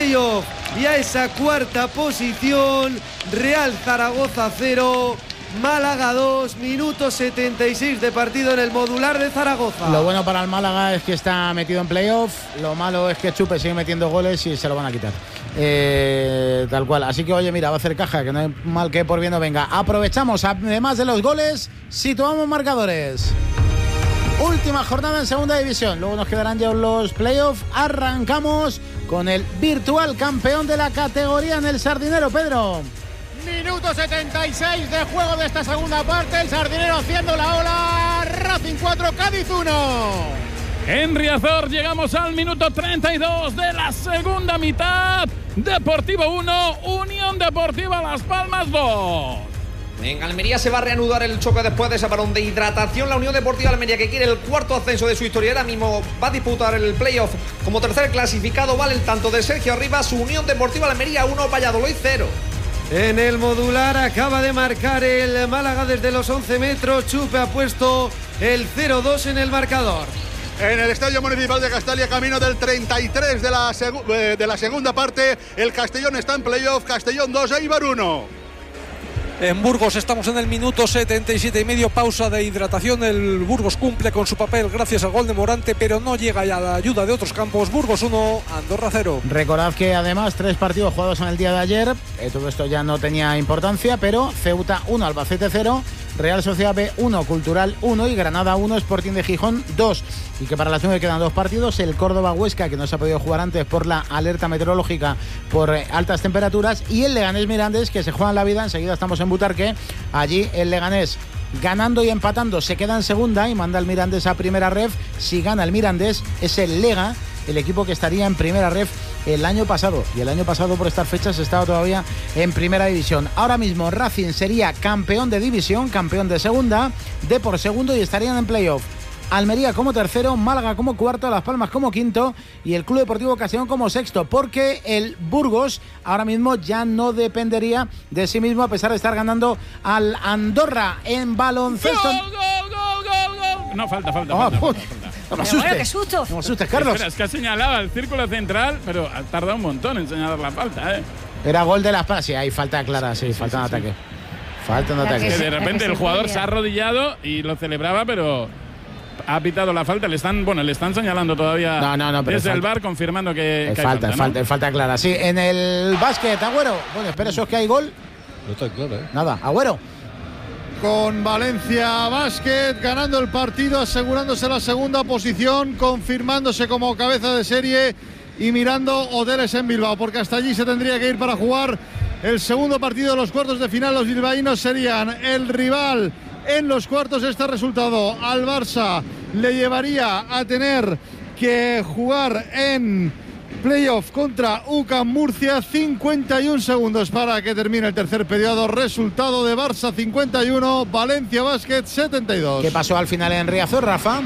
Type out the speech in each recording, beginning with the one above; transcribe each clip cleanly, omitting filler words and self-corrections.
playoff y a esa cuarta posición. Real Zaragoza 0, Málaga 2, minuto 76 de partido en el modular de Zaragoza. Lo bueno para el Málaga es que está metido en playoff. Lo malo es que Chupe sigue metiendo goles y se lo van a quitar. Tal cual. Así que, oye, mira, va a hacer caja, que no hay mal que por bien no venga. Aprovechamos, además de los goles, situamos marcadores. Última jornada en segunda división. Luego nos quedarán ya los playoffs. Arrancamos con el virtual campeón de la categoría en el Sardinero, Pedro. Minuto 76 de juego de esta segunda parte. El Sardinero haciendo la ola. Racing 4, Cádiz 1. En Riazor llegamos al minuto 32 de la segunda mitad. Deportivo 1, Unión Deportiva Las Palmas 2. En Almería se va a reanudar el choque después de ese parón de hidratación. La Unión Deportiva Almería, que quiere el cuarto ascenso de su historia, ahora mismo va a disputar el playoff como tercer clasificado. Vale el tanto de Sergio Arribas. Unión Deportiva Almería 1, Valladolid 0. En el modular acaba de marcar el Málaga desde los 11 metros. Chupe ha puesto el 0-2 en el marcador. En el Estadio Municipal de Castalia, camino del 33 de la segunda parte, el Castellón está en playoff. Castellón 2, Eibar 1. En Burgos estamos en el minuto 77 y medio, pausa de hidratación. El Burgos cumple con su papel gracias al gol de Morante, pero no llega ya la ayuda de otros campos. Burgos 1, Andorra 0. Recordad que además 3 partidos jugados en el día de ayer. Todo esto ya no tenía importancia, pero Ceuta 1, Albacete 0, Real Sociedad B 1, Cultural 1 y Granada 1, Sporting de Gijón 2. Y que para la zona quedan 2 partidos, el Córdoba-Huesca, que no se ha podido jugar antes por la alerta meteorológica por altas temperaturas, y el Leganés-Mirandés, que se juegan la vida. Enseguida estamos en Butarque. Allí el Leganés, ganando y empatando, se queda en segunda y manda al Mirandés a primera ref. Si gana el Mirandés, es el Lega, el equipo que estaría en primera ref el año pasado. Y el año pasado, por estas fechas, estaba todavía en primera división. Ahora mismo Racing sería campeón de división, campeón de segunda, de por segundo, y estarían en playoff. Almería como tercero, Málaga como cuarto, Las Palmas como quinto y el Club Deportivo Castellón como sexto, porque el Burgos ahora mismo ya no dependería de sí mismo, a pesar de estar ganando al Andorra en baloncesto. ¡Gol! No, falta. No me asustes. ¡Qué susto! No me asustes, Carlos. Espera, es que ha señalado el círculo central, pero ha tardado un montón en señalar la falta, ¿eh? Era gol de Las Palmas. Sí, hay falta clara, sí, falta un ataque. Falta un ataque. Que de repente el jugador se ha arrodillado y lo celebraba, pero ha pitado la falta. Le están señalando todavía desde el VAR, confirmando que hay falta clara. Sí, en el básquet, Agüero. Bueno, espera, eso es que hay gol. No está claro, ¿eh? Nada, Agüero. Con Valencia Basket ganando el partido, asegurándose la segunda posición, confirmándose como cabeza de serie y mirando hoteles en Bilbao, porque hasta allí se tendría que ir para jugar el segundo partido de los cuartos de final. Los bilbaínos serían el rival en los cuartos. Este resultado al Barça le llevaría a tener que jugar en playoff contra UCAM Murcia. 51 segundos para que termine el tercer periodo. Resultado de Barça 51, Valencia Basket 72. ¿Qué pasó al final en Riazor, Rafa?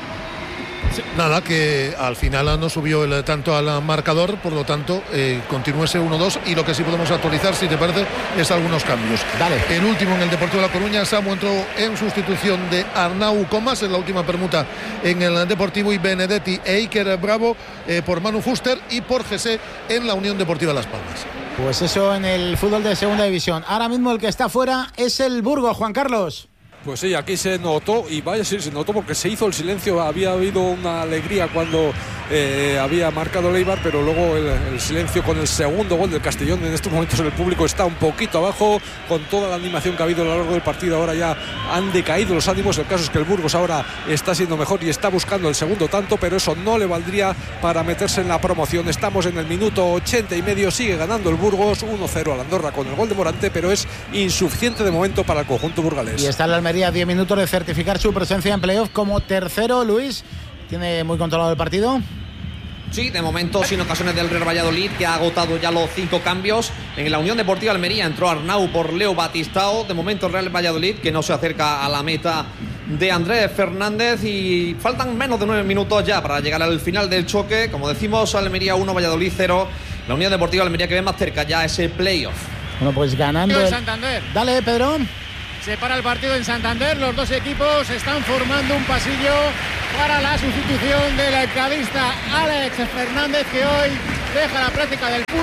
Nada, que al final no subió el tanto al marcador, por lo tanto continúa ese 1-2, y lo que sí podemos actualizar, si te parece, es algunos cambios. Dale. El último en el Deportivo de La Coruña, Samu entró en sustitución de Arnau Comas en la última permuta en el Deportivo, y Benedetti e Iker Bravo por Manu Fuster y por Gesé en la Unión Deportiva Las Palmas. Pues eso en el fútbol de segunda división. Ahora mismo el que está fuera es el Burgos, Juan Carlos. Pues sí, aquí se notó, y vaya, sí, se notó porque se hizo el silencio. Había habido una alegría cuando había marcado Eibar, pero luego el silencio con el segundo gol del Castellón. En estos momentos el público está un poquito abajo, con toda la animación que ha habido a lo largo del partido. Ahora ya han decaído los ánimos. El caso es que el Burgos ahora está siendo mejor y está buscando el segundo tanto, pero eso no le valdría para meterse en la promoción. Estamos en el minuto 80 y medio, sigue ganando el Burgos 1-0 al Andorra con el gol de Morante, pero es insuficiente de momento para el conjunto burgalés. Y está el Almería a 10 minutos de certificar su presencia en playoff como tercero. Luis, ¿tiene muy controlado el partido? Sí, de momento sin ocasiones del Real Valladolid, que ha agotado ya los 5 cambios. En la Unión Deportiva Almería entró Arnau por Leo Batistao. De momento el Real Valladolid, que no se acerca a la meta de Andrés Fernández, y faltan menos de 9 minutos ya para llegar al final del choque. Como decimos, Almería 1, Valladolid 0. La Unión Deportiva Almería, que ve más cerca ya ese playoff. Bueno, pues ganando el Santander. Dale, Pedro. Se para el partido en Santander. Los dos equipos están formando un pasillo para la sustitución del cadista Alex Fernández, que hoy deja la práctica del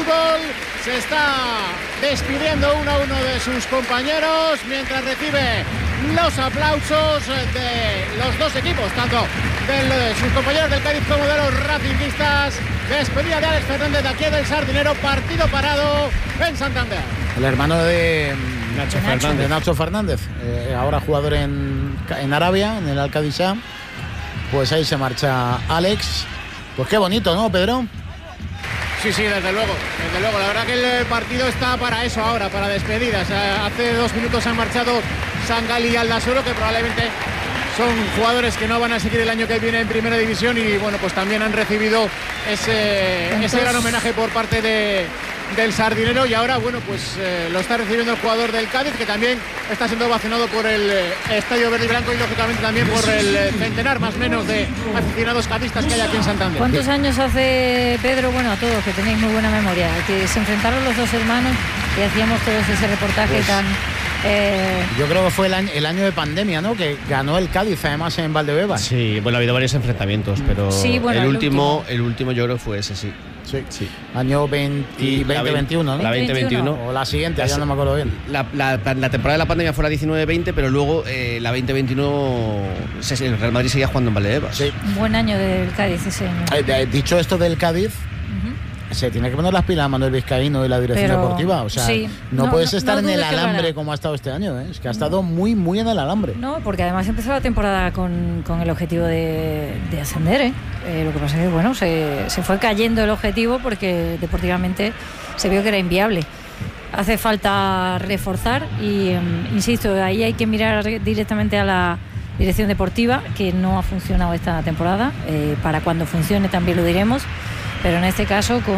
fútbol. Se está despidiendo uno a uno de sus compañeros mientras recibe los aplausos de los dos equipos, tanto de sus compañeros del Cádiz como de los racinguistas. Despedida de Alex Fernández de aquí del Sardinero, partido parado en Santander. El hermano de Nacho Fernández, ahora jugador en Arabia, en el Al-Qadisá. Pues ahí se marcha Alex. Pues qué bonito, ¿no, Pedro? Sí, desde luego. La verdad que el partido está para eso ahora, para despedidas. Hace 2 minutos han marchado Sangali y Aldasoro, que probablemente son jugadores que no van a seguir el año que viene en Primera División, y bueno, pues también han recibido ese gran homenaje por parte del Sardinero, y ahora bueno, pues lo está recibiendo el jugador del Cádiz, que también está siendo ovacionado por el Estadio Verde y Blanco, y lógicamente también por el centenar más o menos de aficionados cadistas que hay aquí en Santander. ¿Cuántos años hace, Pedro, bueno, a todos, que tenéis muy buena memoria, que se enfrentaron los dos hermanos y hacíamos todos ese reportaje tan... Yo creo que fue el año de pandemia, ¿no? Que ganó el Cádiz, además, en Valdebebas. Sí, bueno, ha habido varios enfrentamientos, pero sí, bueno, el último yo creo que fue ese, sí. Año 2021, ¿no? La 2021. O la siguiente, ya no me acuerdo bien. La temporada de la pandemia fue la 19-20, pero luego la 2021 el Real Madrid seguía jugando en Valdebebas. Sí. Un buen año del Cádiz ese año. Dicho esto del Cádiz, se tiene que poner las pilas a Manuel Vizcaíno y la dirección deportiva. O sea, sí, no puedes estar en el alambre como ha estado este año, ¿eh? Es que ha estado muy, muy en el alambre. No, porque además empezó la temporada con el objetivo de ascender, ¿eh? Lo que pasa es que, bueno, se fue cayendo el objetivo porque deportivamente se vio que era inviable. Hace falta reforzar y, insisto, ahí hay que mirar directamente a la dirección deportiva, que no ha funcionado esta temporada. Para cuando funcione también lo diremos. Pero en este caso, con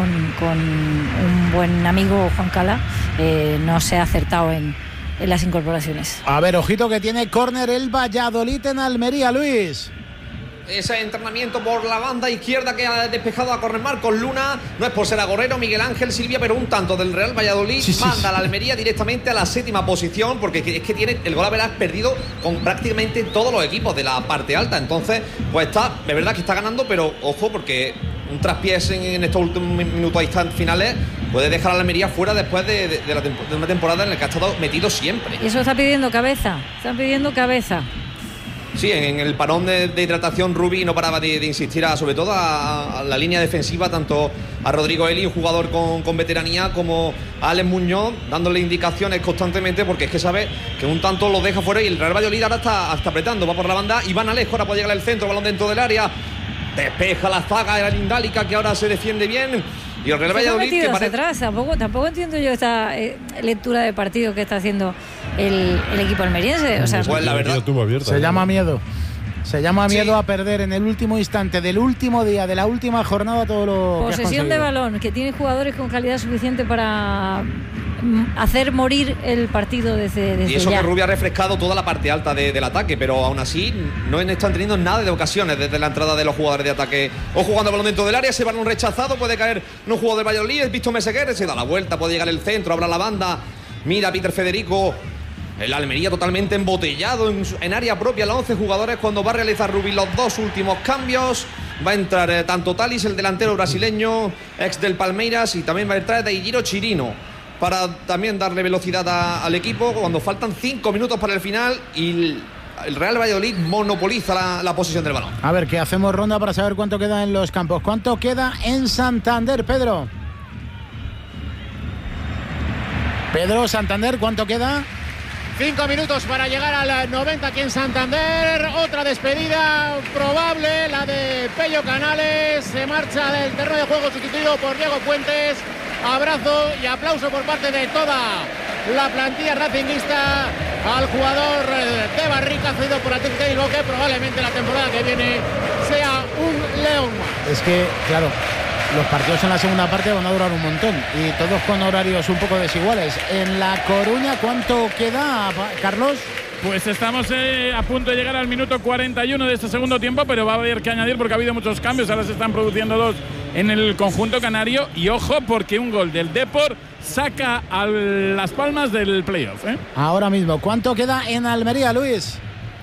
un buen amigo, Juan Cala, no se ha acertado en las incorporaciones. A ver, ojito que tiene córner el Valladolid en Almería, Luis. Ese entrenamiento por la banda izquierda que ha despejado a córner Marcos Luna. No es por ser agorero, Miguel Ángel Silvia, pero un tanto del Real Valladolid manda a la Almería directamente a la 7ª posición, porque es que tiene el gol a veras perdido con prácticamente todos los equipos de la parte alta. Entonces, pues está, de verdad que está ganando, pero ojo, porque un traspiés en estos últimos minutos finales puede dejar a la Almería fuera después de una temporada en la que ha estado metido siempre. Y eso está pidiendo cabeza, están pidiendo cabeza. Sí, en el parón de hidratación, Rubí no paraba de insistir sobre todo a la línea defensiva, tanto a Rodrigo Eli, un jugador con veteranía, como a Alex Muñoz, dándole indicaciones constantemente, porque es que sabe que un tanto lo deja fuera, y el Real Valladolid ahora está apretando, va por la banda. Iván Alejo ahora puede llegar al centro, balón dentro del área, despeja la zaga de la Lindálica, que ahora se defiende bien. Y el Real Valladolid que parece... atrás. Tampoco entiendo yo esta lectura de partido que está haciendo el equipo almeriense. O sea, pues la verdad se llama miedo. Se llama miedo a perder en el último instante del último día de la última jornada todo lo que has posesión de balón, que tiene jugadores con calidad suficiente para hacer morir el partido desde y eso ya. Que Rubio ha refrescado toda la parte alta del ataque, pero aún así no están teniendo nada de ocasiones desde la entrada de los jugadores de ataque. O jugando balón dentro del área, ese balón rechazado, puede caer en un jugador del Valladolid, es Víctor Meseguer, se da la vuelta, puede llegar el centro, abra la banda, mira Peter Federico. El Almería totalmente embotellado en área propia, los 11 jugadores, cuando va a realizar Rubí los 2 últimos cambios. Va a entrar tanto Talis, el delantero brasileño, ex del Palmeiras, y también va a entrar Taijiro Chirino, para también darle velocidad al equipo cuando faltan 5 minutos para el final y el Real Valladolid monopoliza la posesión del balón. A ver, que hacemos ronda para saber cuánto queda en los campos. ¿Cuánto queda en Santander, Pedro? Pedro, Santander, ¿cuánto queda? 5 minutos para llegar al 90 aquí en Santander. Otra despedida probable, la de Pello Canales. Se marcha del terreno de juego, sustituido por Diego Fuentes. Abrazo y aplauso por parte de toda la plantilla racinguista al jugador de Barrica, cedido por Atlético de Bilbao, que probablemente la temporada que viene sea un león más. Es que, claro, los partidos en la segunda parte van a durar un montón y todos con horarios un poco desiguales. En La Coruña, ¿cuánto queda, Carlos? Pues estamos a punto de llegar al minuto 41 de este segundo tiempo, pero va a haber que añadir porque ha habido muchos cambios. Ahora se están produciendo 2 en el conjunto canario y ojo porque un gol del Depor saca a Las Palmas del playoff, ¿eh? Ahora mismo, ¿cuánto queda en Almería, Luis?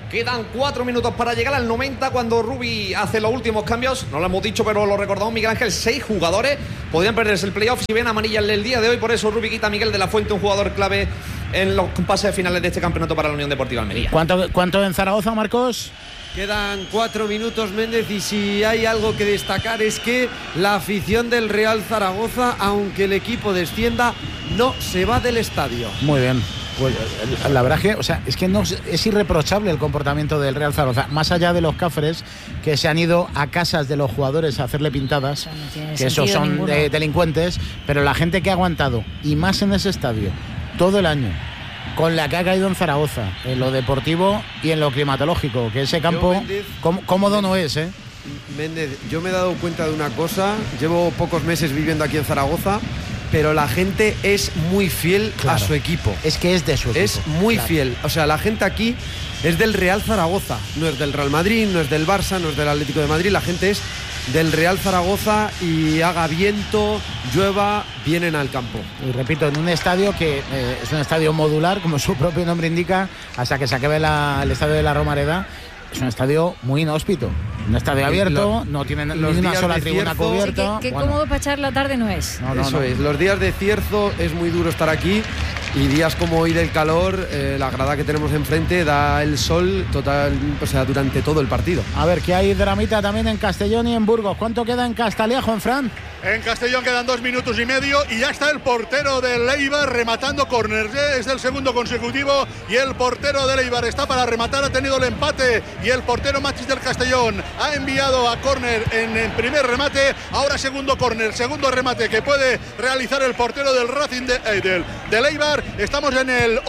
Quedan 4 minutos para llegar al 90 cuando Rubi hace los últimos cambios. No lo hemos dicho, pero lo recordamos, Miguel Ángel. 6 jugadores podrían perderse el playoff si ven amarilla el día de hoy. Por eso Rubi quita a Miguel de la Fuente, un jugador clave en los compases finales de este campeonato para la Unión Deportiva Almería. ¿Cuánto en Zaragoza, Marcos? Quedan 4 minutos, Méndez, y si hay algo que destacar es que la afición del Real Zaragoza, aunque el equipo descienda, no se va del estadio. Muy bien. Pues la verdad es que no es irreprochable el comportamiento del Real Zaragoza, más allá de los cafres que se han ido a casas de los jugadores a hacerle pintadas, no que esos son delincuentes, pero la gente que ha aguantado, y más en ese estadio, todo el año, con la que ha caído en Zaragoza, en lo deportivo y en lo climatológico, que ese campo Méndez, cómodo no es, ¿eh? Méndez, yo me he dado cuenta de una cosa, llevo pocos meses viviendo aquí en Zaragoza, pero la gente es muy fiel a su equipo. Es que es de su equipo. Es muy fiel. O sea, la gente aquí es del Real Zaragoza. No es del Real Madrid, no es del Barça, no es del Atlético de Madrid. La gente es del Real Zaragoza y haga viento, llueva, vienen al campo. Y repito, en un estadio que es un estadio modular, como su propio nombre indica, hasta que se acabe el estadio de la Romareda. Es un estadio muy inhóspito. Un estadio abierto, no tiene ni una sola tribuna cubierta. Qué cómodo para echar la tarde no es. Eso es. Los días de cierzo es muy duro estar aquí. Y días como hoy del calor, la grada que tenemos enfrente da el sol total, o sea, durante todo el partido. A ver, que hay dramita también en Castellón y en Burgos. ¿Cuánto queda en Castaliajo, en Fran? En Castellón quedan 2 minutos y medio y ya está el portero del Eibar rematando córner. Es el segundo consecutivo y el portero del Eibar está para rematar. Ha tenido el empate y el portero Machis del Castellón ha enviado a córner en el primer remate. Ahora segundo córner, segundo remate que puede realizar el portero del Racing del Eibar. Estamos en el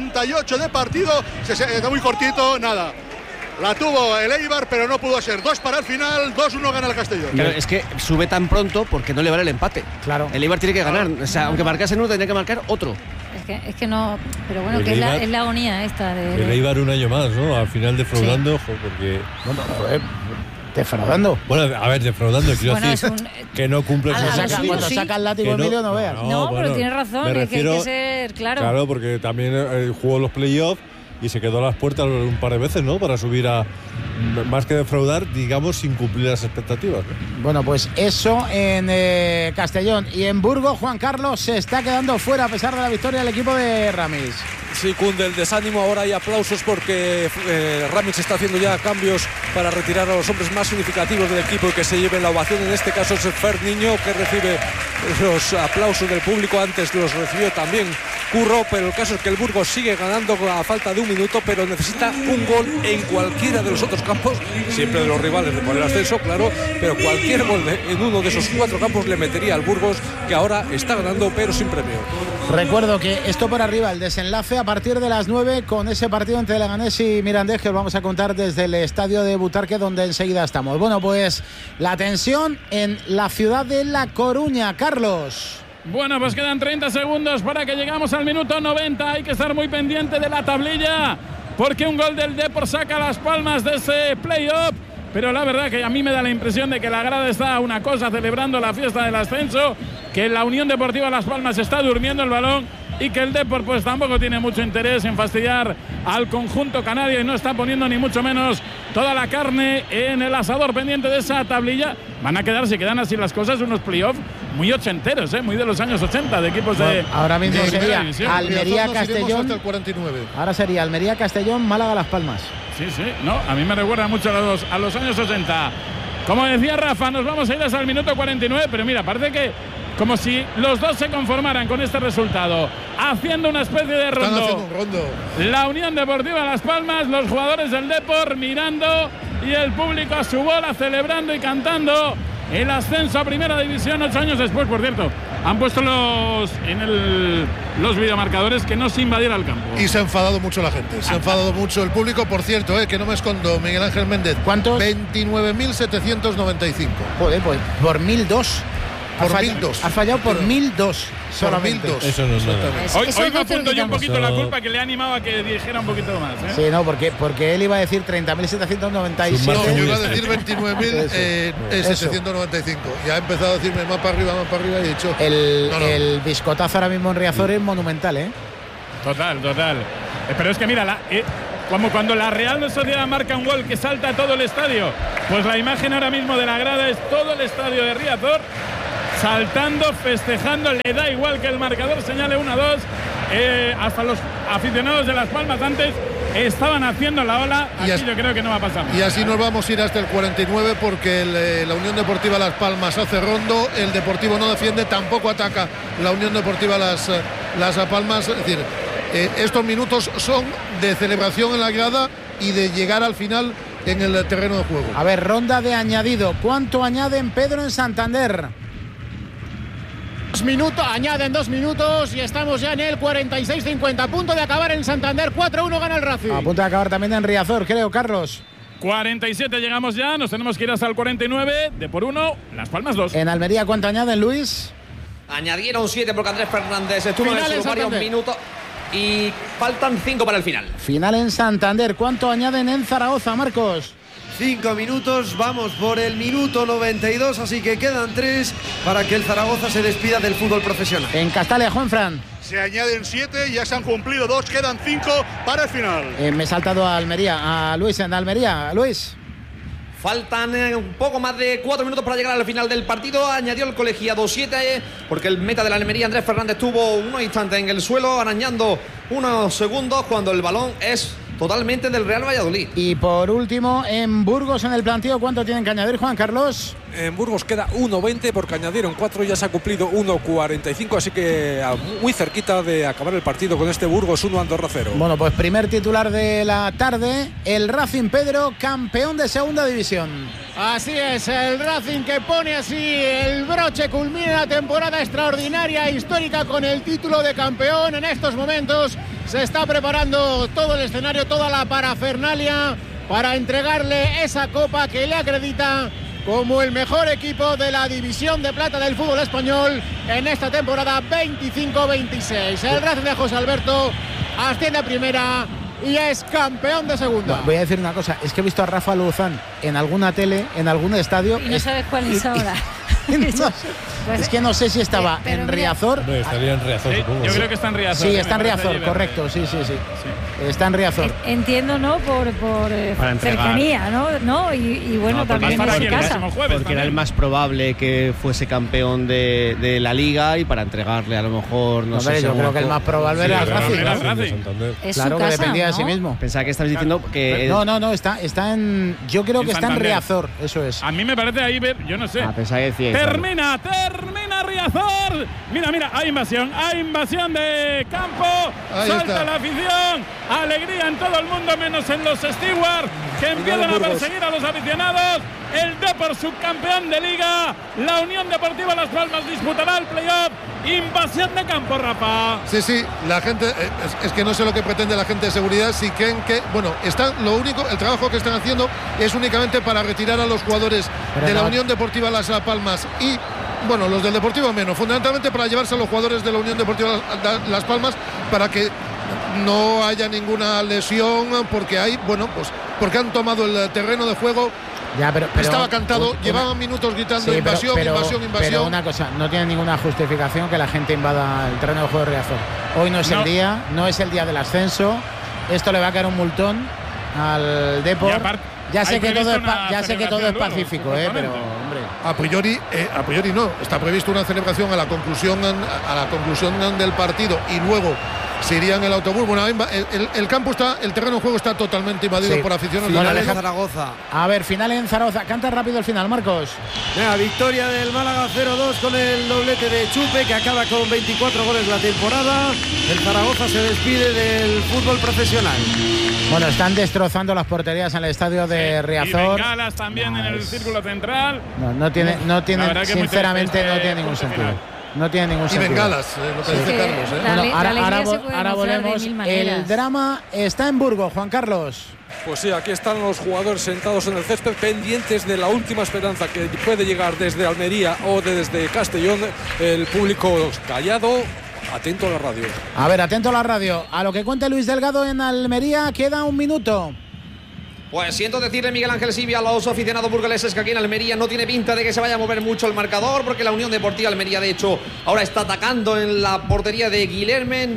88 de partido. Está muy cortito, nada. La tuvo el Eibar, pero no pudo ser. 2 para el final, 2-1 gana el Castellón. Claro, es que sube tan pronto porque no le vale el empate. Claro. El Eibar tiene que ganar. O sea, aunque marcase uno, tendría que marcar otro. Es que no. Pero bueno, que es la agonía esta de. El Eibar un año más, ¿no? Al final defraudando, sí. Porque. Bueno, defraudando. Bueno, a ver, defraudando, quiero decir que no cumple cuando saca el látigo Emilio no veas. No, pero tienes razón, es que hay que ser claro. Claro, porque también jugó los playoffs y se quedó a las puertas un par de veces, ¿no? Para subir a, más que defraudar, digamos, sin cumplir las expectativas, ¿no? Bueno, pues eso en Castellón. Y en Burgos, Juan Carlos se está quedando fuera a pesar de la victoria del equipo de Ramis. Sí, cunde el desánimo, ahora hay aplausos porque Ramis está haciendo ya cambios para retirar a los hombres más significativos del equipo y que se lleven la ovación. En este caso es el Fer Niño, que recibe los aplausos del público. Antes los recibió también Curro, pero el caso es que el Burgos sigue ganando a falta de 1 minuto, pero necesita un gol en cualquiera de los otros campos, siempre de los rivales de por el ascenso, claro, pero cualquier gol en uno de esos 4 campos le metería al Burgos, que ahora está ganando pero sin premio. Recuerdo que esto por arriba, el desenlace a partir de las 9 con ese partido entre Leganés y Mirandés que os vamos a contar desde el estadio de Butarque, donde enseguida estamos. Bueno, pues la tensión en la ciudad de La Coruña. Carlos. Bueno, pues quedan 30 segundos para que llegamos al minuto 90. Hay que estar muy pendiente de la tablilla porque un gol del Depor saca las palmas de ese play-off. Pero la verdad que a mí me da la impresión de que la grada está a una cosa celebrando la fiesta del ascenso, que la Unión Deportiva Las Palmas está durmiendo el balón y que el Depor pues tampoco tiene mucho interés en fastidiar al conjunto canario y no está poniendo ni mucho menos toda la carne en el asador pendiente de esa tablilla. Van a quedar, si quedan así las cosas, unos playoffs muy ochenteros, muy de los años 80, de equipos de ahora mismo de sería Almería, Castellón hasta el 49. Ahora sería Almería, Castellón, Málaga, Las Palmas. Sí, no, a mí me recuerda mucho a los años 80. Como decía Rafa, nos vamos a ir hasta el minuto 49, pero mira, parece que como si los dos se conformaran con este resultado, haciendo una especie de rondo. Están haciendo un rondo. La Unión Deportiva Las Palmas, los jugadores del Depor mirando y el público a su bola celebrando y cantando el ascenso a Primera División 8 años después. Por cierto, han puesto los videomarcadores que no se invadiera el campo. Y se ha enfadado mucho la gente, se ha enfadado mucho el público. Por cierto, que no me escondo, Miguel Ángel Méndez. ¿Cuántos? 29.795. Joder, pues por 1.002. Por 1.002. Ha fallado por 1.002 solamente. 1.002. Eso no es nada. Hoy me apunto yo un poquito la culpa, que le animaba a que dijera un poquito más. Sí, no, porque él iba a decir 30.797. No, yo iba a decir 29.795. Ya ha empezado a decirme más para arriba y he dicho. El biscotazo ahora mismo en Riazor es monumental, Total. Pero es que mira, como cuando la Real Sociedad marca un gol que salta todo el estadio. Pues la imagen ahora mismo de la grada es todo el estadio de Riazor saltando, festejando, le da igual que el marcador señale 1-2. Hasta los aficionados de Las Palmas antes estaban haciendo la ola. Aquí yo creo que no va a pasar. Y así nos vamos a ir hasta el 49 porque la Unión Deportiva Las Palmas hace rondo, el Deportivo no defiende, tampoco ataca la Unión Deportiva Las Palmas. Es decir, estos minutos son de celebración en la grada y de llegar al final en el terreno de juego. A ver, ronda de añadido. ¿Cuánto añaden Pedro en Santander? Añaden 2 minutos y estamos ya en el 46-50. A punto de acabar en Santander. 4-1 gana el Racing. A punto de acabar también en Riazor, creo, Carlos. 47 llegamos ya, nos tenemos que ir hasta el 49. De por 1, Las Palmas 2. En Almería, ¿cuánto añaden, Luis? Añadieron 7 porque Andrés Fernández estuvo en el suelo varios minutos y faltan 5 para el final. Final en Santander. ¿Cuánto añaden en Zaragoza, Marcos? 5 minutos, vamos por el minuto 92, así que quedan 3 para que el Zaragoza se despida del fútbol profesional. En Castalia, Juanfran. Se añaden 7, ya se han cumplido 2, quedan 5 para el final. Me he saltado a Almería, a Luis en Almería. Luis. Faltan un poco más de 4 minutos para llegar al final del partido. Añadió el colegiado 7 porque el meta de la Almería, Andrés Fernández, tuvo unos instantes en el suelo, arañando unos segundos cuando el balón es totalmente del Real Valladolid. Y por último, en Burgos, en el planteo, ¿cuánto tienen que añadir, Juan Carlos? En Burgos queda 1.20 porque añadieron 4, ya se ha cumplido 1.45, así que muy cerquita de acabar el partido con este Burgos 1, Andorra 0. Bueno, pues primer titular de la tarde, el Racing, Pedro, campeón de segunda división. Así es, el Racing que pone así el broche, culmina la temporada extraordinaria, histórica, con el título de campeón. En estos momentos se está preparando todo el escenario, toda la parafernalia para entregarle esa copa que le acredita como el mejor equipo de la división de plata del fútbol español en esta temporada 25-26. El Racing de José Alberto asciende a primera y es campeón de segunda. Voy a decir una cosa, es que he visto a Rafa Luzán en alguna tele, en algún estadio. Y no sabes cuál es ahora. Es que no sé si estaba en Riazor. Hombre, estaría en Riazor, supongo. Yo creo que está en Riazor. Sí, está en Riazor, correcto, sí. Está en Riazor. Entiendo, ¿no? Por cercanía, ¿no? Y bueno, no, también en su casa. Porque era el más probable que fuese campeón de la Liga y para entregarle a lo mejor, no sé. Yo creo que el más probable era el Racing. Claro, que dependía de sí mismo. Pensaba que estabas diciendo que... No, está en... Yo creo que está en Riazor, eso es. A mí me parece ahí, yo no sé. Pensaba que decía Termina Riazor. Mira, hay invasión de campo. Salta la afición. Alegría en todo el mundo, menos en los stewards, que empiezan a perseguir a los aficionados. El Depor, subcampeón de Liga. La Unión Deportiva Las Palmas disputará el playoff. Invasión de campo, Rafa. Sí, la gente, es que no sé lo que pretende la gente de seguridad. Si creen que, el trabajo que están haciendo es únicamente para retirar a los jugadores de la Unión Deportiva Las Palmas y, los del Deportivo menos, fundamentalmente para llevarse a los jugadores de la Unión Deportiva Las Palmas para que no haya ninguna lesión, porque porque han tomado el terreno de juego. Ya, pero estaba cantado, llevaban minutos gritando invasión. Pero una cosa, no tiene ninguna justificación que la gente invada el terreno de juego de Riazor. Hoy no es el día, no es el día del ascenso. Esto le va a caer un multón al Depor. Ya sé que todo es pacífico, pero hombre. A priori no. Está previsto una celebración a la conclusión del partido y luego se iría en el autobús. El campo el terreno de juego está totalmente invadido por aficionados. Final en Zaragoza. A ver, final en Zaragoza. Canta rápido el final, Marcos. Victoria del Málaga 0-2 con el doblete de Chupe, que acaba con 24 goles la temporada. El Zaragoza se despide del fútbol profesional. Bueno, están destrozando las porterías en el estadio de Riazor. Y bengalas también en el círculo central. No tiene sinceramente, no tiene ningún sentido. No tiene ningún sentido. Y bengalas, lo que dice Carlos. Ahora volvemos. El drama está en Burgos, Juan Carlos. Pues sí, aquí están los jugadores sentados en el césped, pendientes de la última esperanza que puede llegar desde Almería o desde Castellón. El público callado. Atento a la radio. A ver, atento a la radio. A lo que cuenta Luis Delgado en Almería, queda un minuto. Pues siento decirle, Miguel Ángel Sibia, a los aficionados burgaleses que aquí en Almería no tiene pinta de que se vaya a mover mucho el marcador, porque la Unión Deportiva Almería, de hecho, ahora está atacando en la portería de Guilhermen,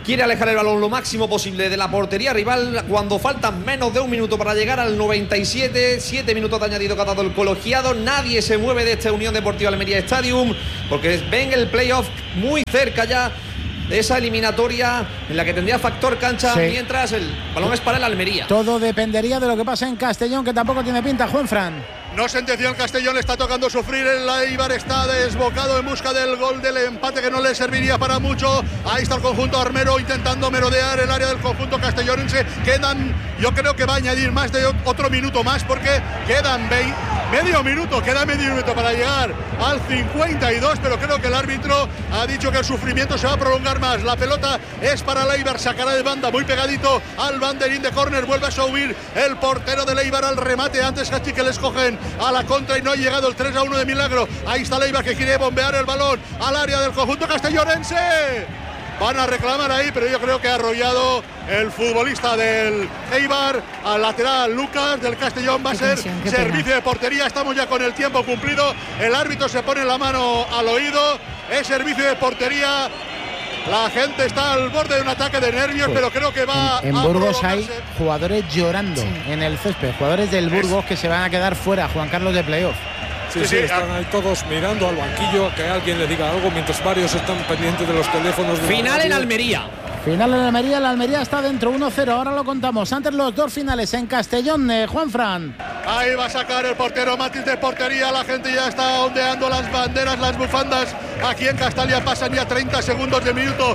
quiere alejar el balón lo máximo posible de la portería rival cuando faltan menos de un minuto para llegar al 97. 7 minutos de añadido que ha dado el colegiado. Nadie se mueve de esta Unión Deportiva Almería Stadium porque ven el playoff muy cerca ya de esa eliminatoria en la que tendría factor cancha, mientras el balón es para el Almería. Todo dependería de lo que pase en Castellón, que tampoco tiene pinta, Juanfran. No sentenció el Castellón, le está tocando sufrir. El Eibar está desbocado en busca del gol del empate que no le serviría para mucho. Ahí está el conjunto armero intentando merodear el área del conjunto castellonense. Yo creo que va a añadir más de otro minuto más porque quedan medio minuto para llegar al 52, pero creo que el árbitro ha dicho que el sufrimiento se va a prolongar más. La pelota es para el Eibar, sacará de banda muy pegadito al banderín de córner. Vuelve a subir el portero del Eibar al remate antes Hachi, que les cogen a la contra y no ha llegado el 3-1 de milagro. Ahí está el Eibar que quiere bombear el balón al área del conjunto castellonense. Van a reclamar ahí, pero yo creo que ha arrollado el futbolista del Eibar al lateral Lucas del Castellón. Va a ser servicio de portería. Estamos ya con el tiempo cumplido. El árbitro se pone la mano al oído. Es servicio de portería. La gente está al borde de un ataque de nervios, pero creo que va en Burgos hay jugadores llorando en el césped, jugadores del Burgos que se van a quedar fuera, Juan Carlos, de playoff. Sí, están ahí todos mirando al banquillo, que alguien le diga algo, mientras varios están pendientes de los teléfonos. Final en Almería. Final en Almería, la Almería está dentro 1-0, ahora lo contamos. Antes los dos finales en Castellón, Juanfran. Ahí va a sacar el portero Matis de portería, la gente ya está ondeando las banderas, las bufandas. Aquí en Castalia pasan ya 30 segundos del minuto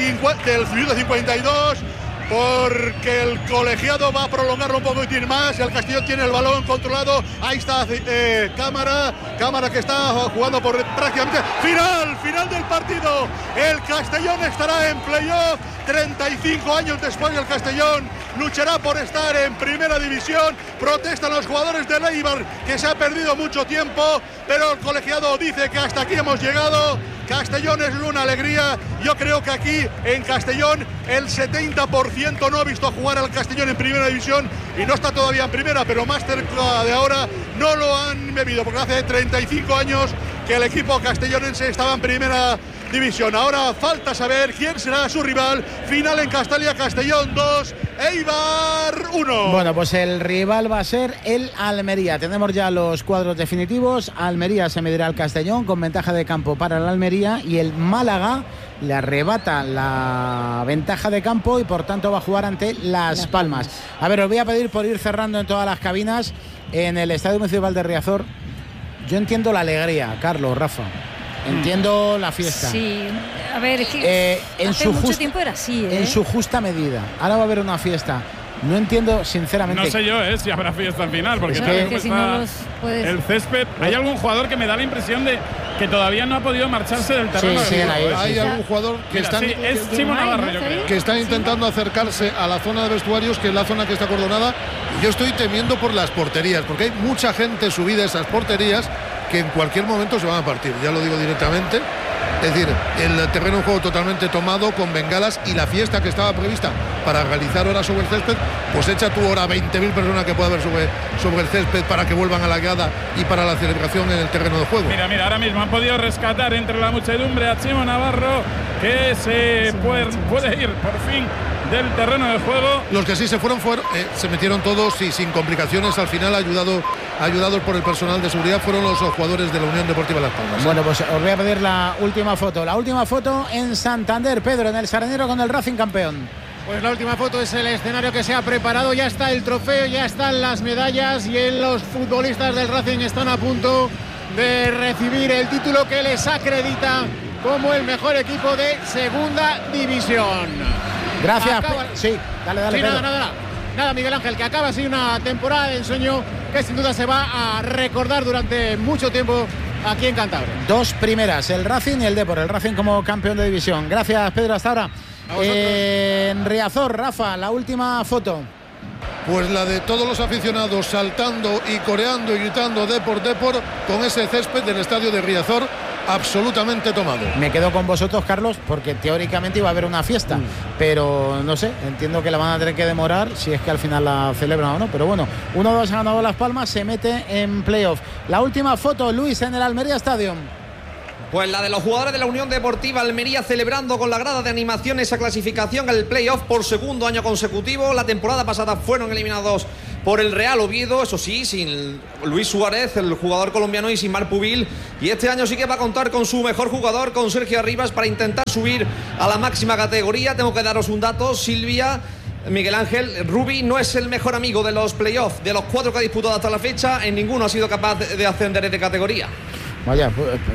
52. Porque el colegiado va a prolongarlo un poquitín más. El Castellón tiene el balón controlado. Ahí está Cámara que está jugando por prácticamente final del partido. El Castellón estará en playoff. 35 años después, el Castellón luchará por estar en primera división. Protestan los jugadores del Eibar, que se ha perdido mucho tiempo, pero el colegiado dice que hasta aquí hemos llegado. Castellón es una alegría. Yo creo que aquí en Castellón el 70% no ha visto jugar al Castellón en primera división y no está todavía en primera, pero más cerca de ahora no lo han bebido, porque hace 35 años que el equipo castellonense estaba en primera división. Ahora falta saber quién será su rival. Final en Castalia, Castellón 2, Eibar 1. Bueno, pues el rival va a ser el Almería. Tenemos ya los cuadros definitivos. Almería se medirá al Castellón con ventaja de campo para el Almería, y el Málaga le arrebata la ventaja de campo y por tanto va a jugar ante Las Palmas. A ver, os voy a pedir por ir cerrando en todas las cabinas. En el Estadio Municipal de Riazor, yo entiendo la alegría, Carlos, Rafa. Entiendo la fiesta. Sí, a ver, es que hace mucho tiempo era así, en su justa medida. Ahora va a haber una fiesta. No entiendo, sinceramente. No sé yo, si habrá fiesta al final, porque es que si no el césped. Hay algún jugador que me da la impresión de que todavía no ha podido marcharse del terreno. Hay algún jugador que es Chimo Navarro, yo creo. Que está intentando acercarse a la zona de vestuarios, que es la zona que está acordonada. Y yo estoy temiendo por las porterías, porque hay mucha gente subida a esas porterías que en cualquier momento se van a partir. Ya lo digo directamente. Es decir, el terreno de juego totalmente tomado con bengalas, y la fiesta que estaba prevista para realizar ahora sobre el césped, pues echa tú ahora 20.000 personas que puede haber sobre el césped para que vuelvan a la grada y para la celebración en el terreno de juego. Mira, ahora mismo han podido rescatar entre la muchedumbre a Chimo Navarro, que se puede ir por fin del terreno de juego. Los que sí se fueron se metieron todos y sin complicaciones. Al final, ayudados por el personal de seguridad, fueron los jugadores de la Unión Deportiva Las Palmas. Bueno, pues os voy a pedir la última foto. La última foto en Santander, Pedro, en el Sardinero con el Racing campeón. Pues la última foto es el escenario que se ha preparado. Ya está el trofeo, ya están las medallas, y los futbolistas del Racing están a punto de recibir el título que les acredita como el mejor equipo de segunda división. Gracias. Sí, dale. Sí, nada, Miguel Ángel, que acaba así una temporada de ensueño que sin duda se va a recordar durante mucho tiempo aquí en Cantabria. Dos primeras, el Racing y el Depor. El Racing como campeón de división. Gracias, Pedro, hasta ahora. En Riazor, Rafa, la última foto. Pues la de todos los aficionados saltando y coreando y gritando Depor, con ese césped del estadio de Riazor absolutamente tomado. Me quedo con vosotros, Carlos, porque teóricamente iba a haber una fiesta, pero no sé, entiendo que la van a tener que demorar si es que al final la celebran o no, pero bueno, 1-2 ha ganado Las Palmas, se mete en playoff. La última foto, Luis, en el Almería Stadium. Pues la de los jugadores de la Unión Deportiva Almería celebrando con la grada de animación esa clasificación al playoff por segundo año consecutivo. La temporada pasada fueron eliminados por el Real Oviedo, eso sí, sin Luis Suárez, el jugador colombiano, y sin Marc Pubil. Y este año sí que va a contar con su mejor jugador, con Sergio Arribas, para intentar subir a la máxima categoría. Tengo que daros un dato, Silvia, Miguel Ángel, Rubi no es el mejor amigo de los playoffs. De los 4 que ha disputado hasta la fecha, en ninguno ha sido capaz de ascender de categoría. Vaya,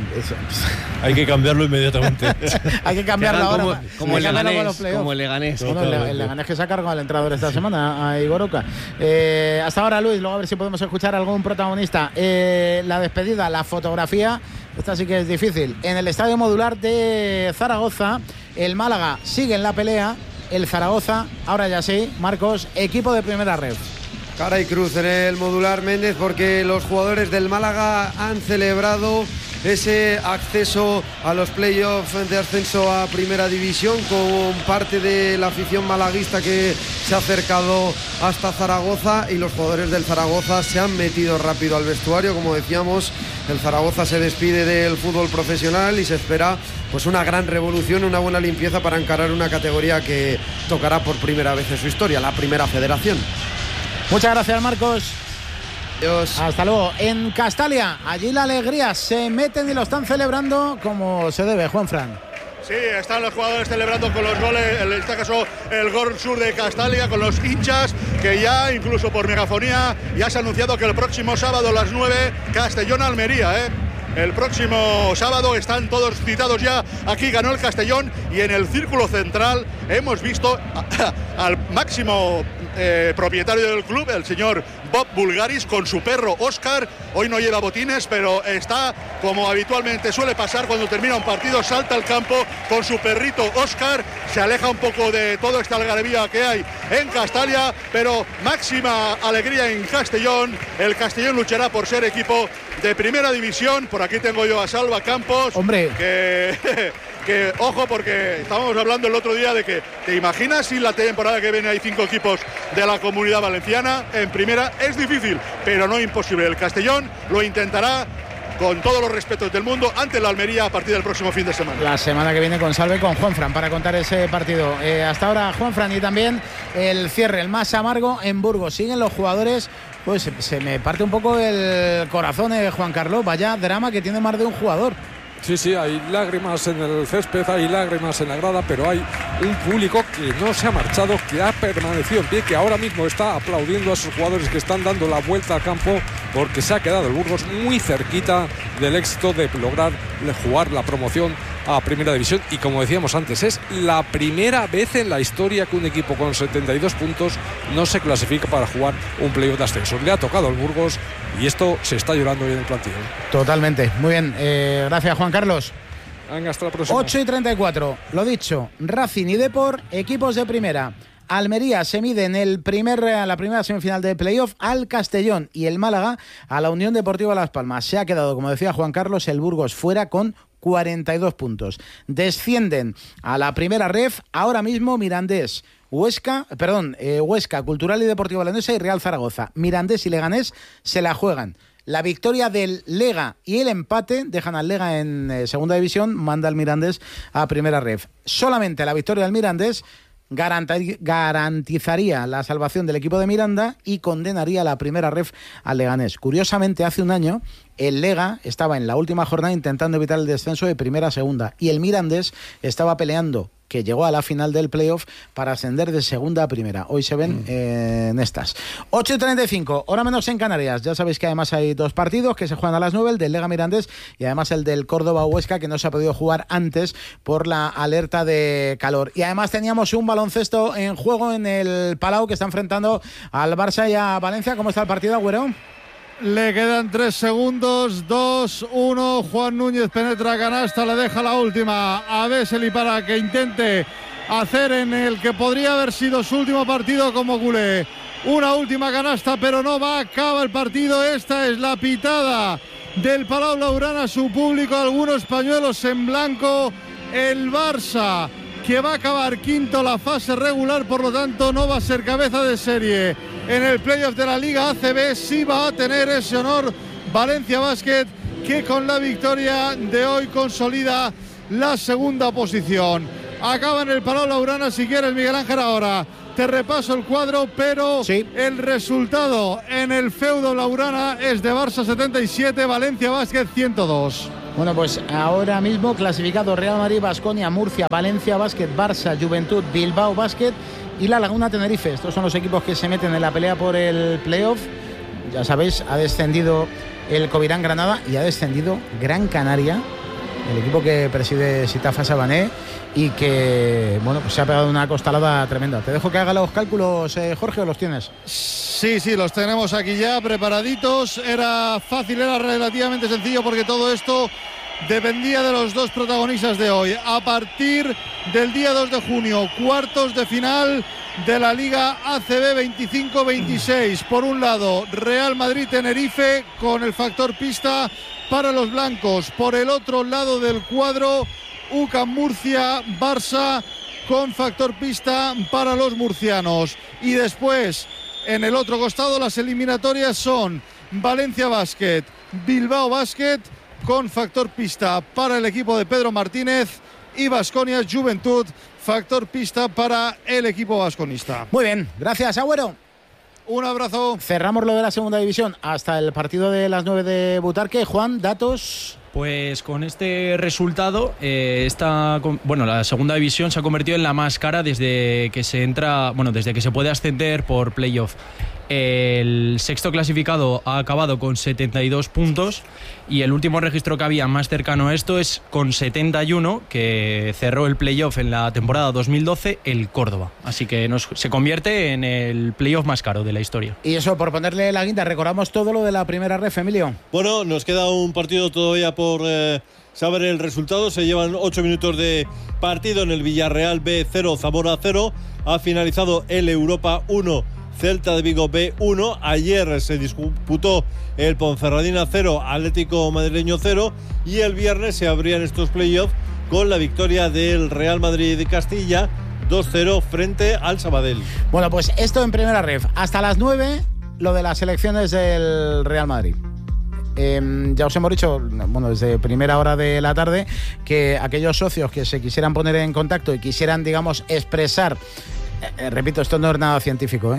hay que cambiarlo inmediatamente. Hay que cambiarlo ahora. Como el Leganés. Bueno, el Leganés que se ha cargado al entrenador esta semana, a Igor Oca. Hasta ahora, Luis, luego a ver si podemos escuchar a algún protagonista. La despedida, la fotografía, esta sí que es difícil. En el Estadio Modular de Zaragoza, el Málaga sigue en la pelea. El Zaragoza, ahora ya sí, Marcos, equipo de primera red. Cara y cruz en el Modular, Méndez, porque los jugadores del Málaga han celebrado ese acceso a los playoffs de ascenso a Primera División con parte de la afición malaguista que se ha acercado hasta Zaragoza, y los jugadores del Zaragoza se han metido rápido al vestuario. Como decíamos, el Zaragoza se despide del fútbol profesional y se espera pues una gran revolución, una buena limpieza para encarar una categoría que tocará por primera vez en su historia, la Primera Federación. Muchas gracias, Marcos. Adiós. Hasta luego. En Castalia, allí la alegría, se meten y lo están celebrando como se debe, Juanfran. Sí, están los jugadores celebrando con los goles, en este caso el gol sur de Castalia, con los hinchas, que ya incluso por megafonía ya se ha anunciado que el próximo sábado a las 9, Castellón-Almería, El próximo sábado están todos citados ya. Aquí ganó el Castellón, y en el círculo central hemos visto al máximo propietario del club, el señor Bob Bulgaris, con su perro Óscar. Hoy no lleva botines, pero está, como habitualmente suele pasar cuando termina un partido, salta al campo con su perrito Óscar, se aleja un poco de toda esta algarabía que hay en Castalia, pero máxima alegría en Castellón. El Castellón luchará por ser equipo de Primera División. Por aquí tengo yo a Salva Campos, hombre, que ojo, porque estábamos hablando el otro día de que, ¿te imaginas si la temporada que viene hay 5 equipos de la Comunidad Valenciana en primera? Es difícil, pero no imposible. El Castellón lo intentará con todos los respetos del mundo ante la Almería a partir del próximo fin de semana. La semana que viene con Salve, con Juanfran, para contar ese partido. Hasta ahora, Juanfran, y también el cierre, el más amargo en Burgos. Siguen los jugadores, pues se me parte un poco el corazón, Juan Carlos. Vaya drama que tiene más de un jugador. Sí, hay lágrimas en el césped, hay lágrimas en la grada, pero hay un público que no se ha marchado, que ha permanecido en pie, que ahora mismo está aplaudiendo a esos jugadores que están dando la vuelta al campo, porque se ha quedado el Burgos muy cerquita del éxito de lograr jugar la promoción a Primera División. Y como decíamos antes, es la primera vez en la historia que un equipo con 72 puntos no se clasifica para jugar un playoff de ascenso. Le ha tocado al Burgos y esto se está llorando hoy en el plantillo. Totalmente. Muy bien. Gracias, Juan Carlos. Venga, hasta la próxima. 8:34. Lo dicho, Racing y Depor, equipos de primera. Almería se mide en la primera semifinal de playoff al Castellón, y el Málaga a la Unión Deportiva Las Palmas. Se ha quedado, como decía Juan Carlos, el Burgos fuera con 42 puntos. Descienden a la primera ref ahora mismo Mirandés, Huesca, Cultural y Deportivo Leonesa y Real Zaragoza. Mirandés y Leganés se la juegan. La victoria del Lega y el empate dejan al Lega en segunda división, manda al Mirandés a primera ref. Solamente la victoria del Mirandés garantizaría la salvación del equipo de Miranda y condenaría la primera ref al Leganés. Curiosamente, hace un año el Lega estaba en la última jornada intentando evitar el descenso de primera a segunda, y el Mirandés estaba peleando, que llegó a la final del playoff, para ascender de segunda a primera. Hoy se ven en estas. 8:35, hora menos en Canarias. Ya sabéis que además hay 2 partidos que se juegan a las 9, el del Lega Mirandés y además el del Córdoba Huesca, que no se ha podido jugar antes por la alerta de calor. Y además teníamos un baloncesto en juego en el Palau, que está enfrentando al Barça y a Valencia. ¿Cómo está el partido, Agüero? Le quedan 3 segundos, 2-1, Juan Núñez penetra canasta, le deja la última a Vesely para que intente hacer en el que podría haber sido su último partido como culé una última canasta, pero no va, acaba el partido. Esta es la pitada del Palau Blaugrana, su público, algunos pañuelos en blanco. El Barça, que va a acabar quinto la fase regular, por lo tanto no va a ser cabeza de serie en el playoff de la Liga ACB. Sí va a tener ese honor Valencia Basket, que con la victoria de hoy consolida la segunda posición. Acaba en el Palau Blaugrana, si quieres, Miguel Ángel, ahora te repaso el cuadro, pero el resultado en el feudo Blaugrana es de Barça 77, Valencia Basket 102. Bueno, pues ahora mismo clasificado Real Madrid, Baskonia, Murcia, Valencia Basket, Barça, Juventud, Bilbao Basket y La Laguna Tenerife. Estos son los equipos que se meten en la pelea por el playoff. Ya sabéis, ha descendido el Covirán Granada y ha descendido Gran Canaria, el equipo que preside Sitafa Sabané y que, bueno, pues se ha pegado una costalada tremenda. Te dejo que haga los cálculos, Jorge, ¿o los tienes? Sí, los tenemos aquí ya preparaditos. Era fácil, era relativamente sencillo porque todo esto dependía de los dos protagonistas de hoy. A partir del día 2 de junio, cuartos de final de la Liga ACB 25-26. Por un lado, Real Madrid-Tenerife con el factor pista para los blancos. Por el otro lado del cuadro, UCAM Murcia-Barça con factor pista para los murcianos. Y después, en el otro costado, las eliminatorias son Valencia Basket, Bilbao Basket con factor pista para el equipo de Pedro Martínez y Baskonia Juventud, factor pista para el equipo vasconista. Muy bien, gracias, Agüero. Un abrazo. Cerramos lo de la segunda división hasta el partido de las 9 de Butarque. Juan, datos. Pues con este resultado, la segunda división se ha convertido en la más cara desde que se puede ascender por playoff. El sexto clasificado ha acabado con 72 puntos y el último registro que había más cercano a esto es con 71, que cerró el playoff en la temporada 2012, el Córdoba. Así que se convierte en el playoff más caro de la historia. Y eso, por ponerle la guinda, recordamos todo lo de la primera ref, Emilio. Bueno, nos queda un partido todavía por saber el resultado. Se llevan 8 minutos de partido en el Villarreal B 0, Zamora 0. Ha finalizado el Europa 1, Celta de Vigo B1. Ayer se disputó el Ponferradina 0, Atlético Madrileño 0. Y el viernes se abrían estos playoffs con la victoria del Real Madrid de Castilla 2-0 frente al Sabadell. Bueno, pues esto en primera ref. Hasta las 9, lo de las elecciones del Real Madrid. Ya os hemos dicho, desde primera hora de la tarde, que aquellos socios que se quisieran poner en contacto y quisieran, digamos, expresar, repito, esto no es nada científico,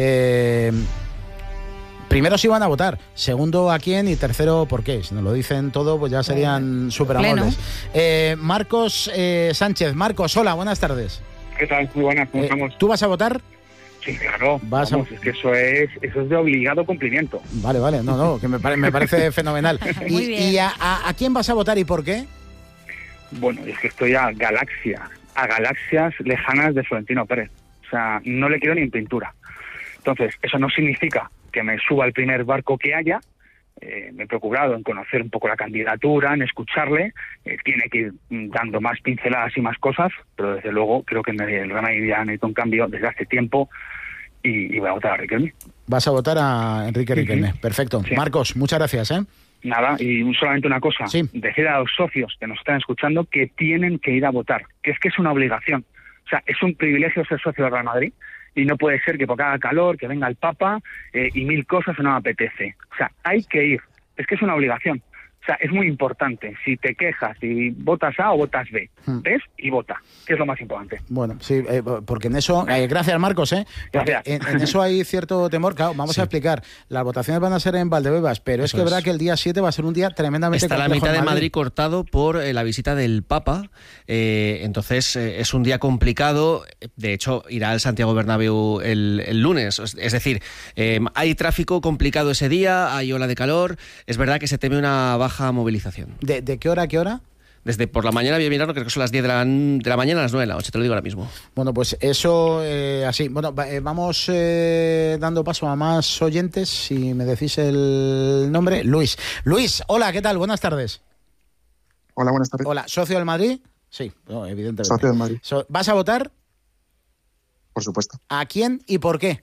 primero si van a votar, segundo a quién y tercero por qué. Si nos lo dicen todo, pues ya serían súper amables. Marcos Sánchez. Marcos, hola, buenas tardes. ¿Qué tal? Muy buenas, ¿cómo estamos? ¿Tú vas a votar? Sí, claro. Es que eso es de obligado cumplimiento. Vale, que me parece fenomenal. ¿Y a quién vas a votar y por qué? Bueno, es que estoy a galaxias lejanas de Florentino Pérez. O sea, no le quiero ni en pintura. Entonces, eso no significa que me suba al primer barco que haya. Me he procurado en conocer un poco la candidatura, en escucharle. Tiene que ir dando más pinceladas y más cosas, pero desde luego creo que el Real Madrid ya necesita un cambio desde hace tiempo y voy a votar a Riquelme. Vas a votar a Enrique Riquelme. Perfecto. Sí. Marcos, muchas gracias. Nada, y solamente una cosa. Sí. Decir a los socios que nos están escuchando que tienen que ir a votar, que es una obligación. O sea, es un privilegio ser socio del Real Madrid. Y no puede ser que porque haga calor, que venga el Papa y mil cosas no me apetece. O sea, hay que ir. Es que es una obligación. O sea, es muy importante. Si te quejas y votas A o votas B, ves y vota, que es lo más importante. Bueno, sí, porque en eso... gracias, Marcos, Gracias. En eso hay cierto temor. Claro, vamos a explicar. Las votaciones van a ser en Valdebebas, pero es que es verdad que el día 7 va a ser un día tremendamente complejo. Está la mitad de Madrid cortado por la visita del Papa. Entonces, es un día complicado. De hecho, irá al Santiago Bernabéu el lunes. Es decir, hay tráfico complicado ese día, hay ola de calor. Es verdad que se teme una baja movilización. ¿De qué hora a qué hora? Desde por la mañana, voy a mirarlo, creo que son las 10 de la mañana a las 9 de la noche, te lo digo ahora mismo. Bueno, pues eso así. Bueno, vamos dando paso a más oyentes, si me decís el nombre. Luis, hola, ¿qué tal? Buenas tardes. Hola, buenas tardes. Hola, ¿socio del Madrid? Sí, no, evidentemente. Socio del Madrid. ¿Vas a votar? Por supuesto. ¿A quién y por qué?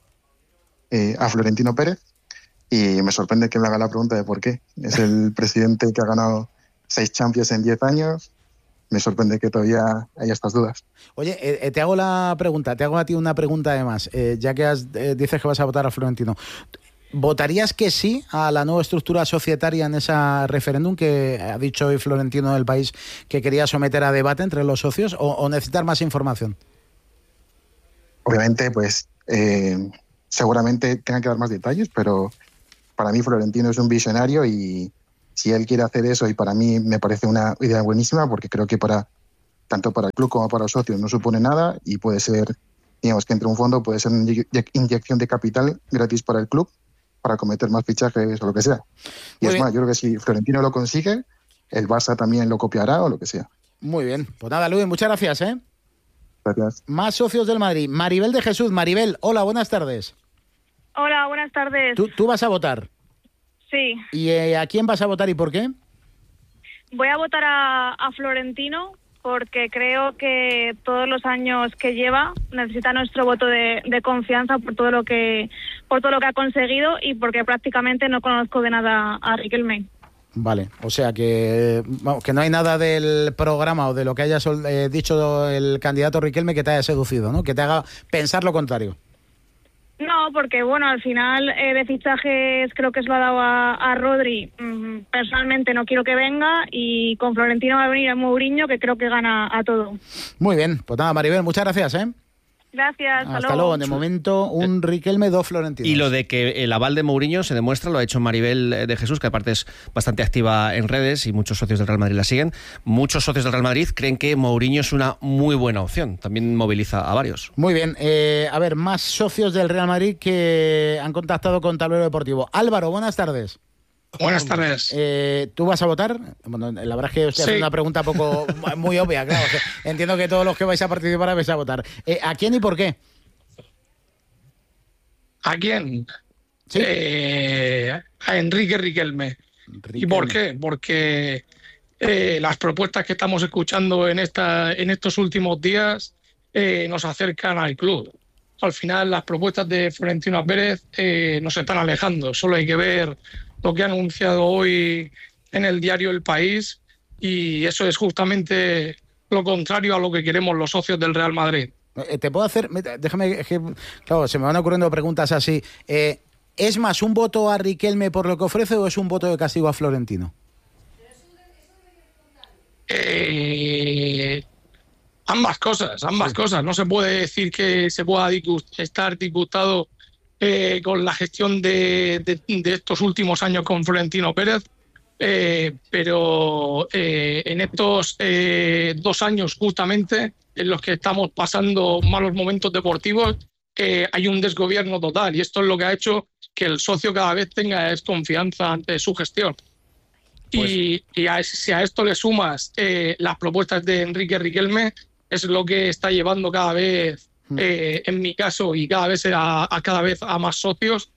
A Florentino Pérez. Y me sorprende que me haga la pregunta de por qué. Es el presidente que ha ganado 6 Champions en 10 años. Me sorprende que todavía haya estas dudas. Oye, te hago a ti una pregunta además, ya que dices que vas a votar a Florentino. ¿Votarías que sí a la nueva estructura societaria en ese referéndum que ha dicho hoy Florentino del País que quería someter a debate entre los socios, o necesitar más información? Obviamente, pues seguramente tengan que dar más detalles, pero para mí Florentino es un visionario y si él quiere hacer eso, y para mí me parece una idea buenísima, porque creo que tanto para el club como para los socios no supone nada y puede ser, digamos, que entre un fondo puede ser una inyección de capital gratis para el club para cometer más fichajes o lo que sea. Y es más, yo creo que si Florentino lo consigue, el Barça también lo copiará o lo que sea. Muy bien. Pues nada, Luis, muchas gracias, ¿eh? Gracias. Más socios del Madrid. Maribel de Jesús. Maribel, hola, buenas tardes. Hola, buenas tardes. ¿Tú vas a votar? Sí. ¿Y a quién vas a votar y por qué? Voy a votar a Florentino porque creo que todos los años que lleva necesita nuestro voto de confianza por todo lo que ha conseguido y porque prácticamente no conozco de nada a Riquelme. Vale, o sea que no hay nada del programa o de lo que haya dicho el candidato Riquelme que te haya seducido, ¿no? Que te haga pensar lo contrario. No, porque bueno, al final de fichajes creo que se lo ha dado a Rodri. Personalmente no quiero que venga y con Florentino va a venir a Mourinho, que creo que gana a todo. Muy bien, pues nada, Maribel, muchas gracias, ¿eh? Gracias, hasta luego. De momento, un Riquelme, 2 Florentinos. Y lo de que el aval de Mourinho se demuestra, lo ha hecho Maribel de Jesús, que aparte es bastante activa en redes y muchos socios del Real Madrid la siguen. Muchos socios del Real Madrid creen que Mourinho es una muy buena opción. También moviliza a varios. Muy bien. A ver, más socios del Real Madrid que han contactado con Tablero Deportivo. Álvaro, buenas tardes. Buenas tardes. ¿Tú vas a votar? Bueno, la verdad es que usted hace una pregunta muy obvia, claro. Entiendo que todos los que vais a participar vais a votar. ¿A quién y por qué? ¿A quién? ¿Sí? A Enrique Riquelme. ¿Y por qué? Porque las propuestas que estamos escuchando en estos últimos días nos acercan al club. Al final, las propuestas de Florentino Pérez nos están alejando. Solo hay que ver lo que ha anunciado hoy en el diario El País, y eso es justamente lo contrario a lo que queremos los socios del Real Madrid. Te puedo hacer, déjame, claro, se me van ocurriendo preguntas así. ¿Es más un voto a Riquelme por lo que ofrece o es un voto de castigo a Florentino? Ambas cosas. No se puede decir que se pueda estar disgustado con la gestión de estos últimos años con Florentino Pérez, pero en estos 2 años justamente en los que estamos pasando malos momentos deportivos, hay un desgobierno total, y esto es lo que ha hecho que el socio cada vez tenga desconfianza ante su gestión. Pues, y si a esto le sumas las propuestas de Enrique Riquelme, es lo que está llevando cada vez, en mi caso, y cada vez a más socios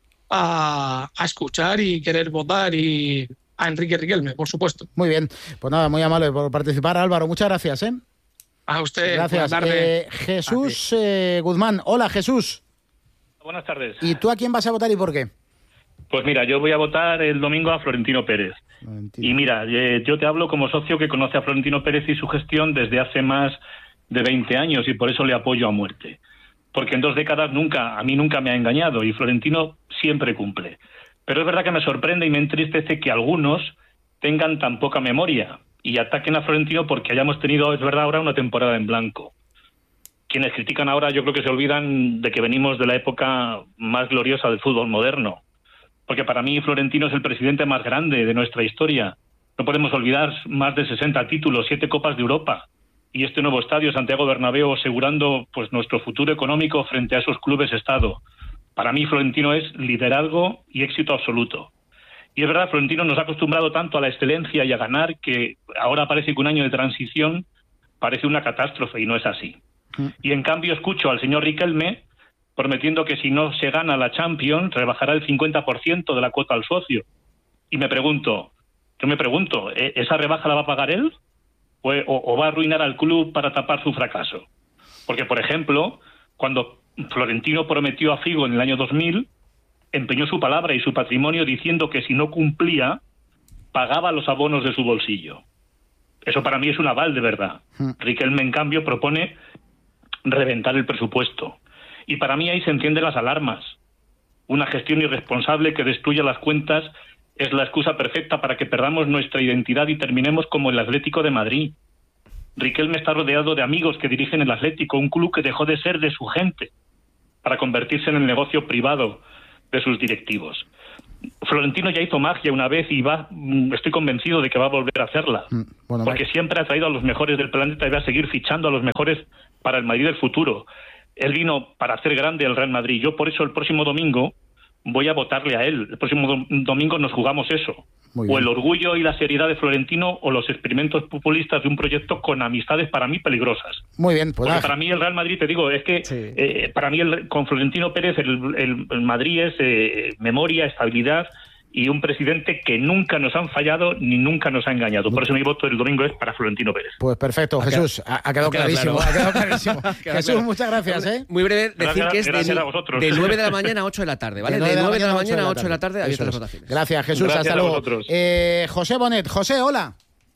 a escuchar y querer votar y a Enrique Riquelme, por supuesto. Muy bien, pues nada, muy amable por participar, Álvaro, muchas gracias. A usted. Gracias. Buenas tardes. Jesús Guzmán, hola Jesús. Buenas tardes. ¿Y tú a quién vas a votar y por qué? Pues mira, yo voy a votar el domingo a Florentino Pérez. Y mira, yo te hablo como socio que conoce a Florentino Pérez y su gestión desde hace más de 20 años y por eso le apoyo a muerte. Porque en 2 décadas a mí nunca me ha engañado y Florentino siempre cumple. Pero es verdad que me sorprende y me entristece que algunos tengan tan poca memoria y ataquen a Florentino porque hayamos tenido, es verdad, ahora una temporada en blanco. Quienes critican ahora yo creo que se olvidan de que venimos de la época más gloriosa del fútbol moderno. Porque para mí Florentino es el presidente más grande de nuestra historia. No podemos olvidar más de 60 títulos, 7 Copas de Europa. Y este nuevo estadio, Santiago Bernabéu, asegurando pues nuestro futuro económico frente a esos clubes-estado. Para mí Florentino es liderazgo y éxito absoluto. Y es verdad, Florentino nos ha acostumbrado tanto a la excelencia y a ganar que ahora parece que un año de transición parece una catástrofe y no es así. Y en cambio escucho al señor Riquelme prometiendo que si no se gana la Champions rebajará el 50% de la cuota al socio. Y me pregunto, ¿esa rebaja la va a pagar él? ¿O va a arruinar al club para tapar su fracaso? Porque, por ejemplo, cuando Florentino prometió a Figo en el año 2000, empeñó su palabra y su patrimonio diciendo que si no cumplía, pagaba los abonos de su bolsillo. Eso para mí es un aval de verdad. Riquelme, en cambio, propone reventar el presupuesto. Y para mí ahí se encienden las alarmas. Una gestión irresponsable que destruye las cuentas es la excusa perfecta para que perdamos nuestra identidad y terminemos como el Atlético de Madrid. Riquelme está rodeado de amigos que dirigen el Atlético, un club que dejó de ser de su gente para convertirse en el negocio privado de sus directivos. Florentino ya hizo magia una vez y estoy convencido de que va a volver a hacerla, porque siempre ha traído a los mejores del planeta y va a seguir fichando a los mejores para el Madrid del futuro. Él vino para hacer grande el Real Madrid. Yo por eso el próximo domingo voy a votarle a él. El próximo domingo nos jugamos eso. O el orgullo y la seriedad de Florentino o los experimentos populistas de un proyecto con amistades para mí peligrosas. Muy bien, pues para mí el Real Madrid, te digo, es que para mí con Florentino Pérez el Madrid es memoria, estabilidad y un presidente que nunca nos han fallado ni nunca nos ha engañado. Por eso mi voto el domingo es para Florentino Pérez. Pues perfecto, Jesús. Ha quedado clarísimo. Claro. Ha quedado clarísimo. Jesús, muchas gracias. Muy breve, decir que es gracias a vosotros. de 9 de la mañana a 8 de la tarde, ¿vale? De 9 de la mañana a 8 de la tarde abiertas las votaciones. Gracias, Jesús. Gracias hasta luego. José Bonet. José, hola.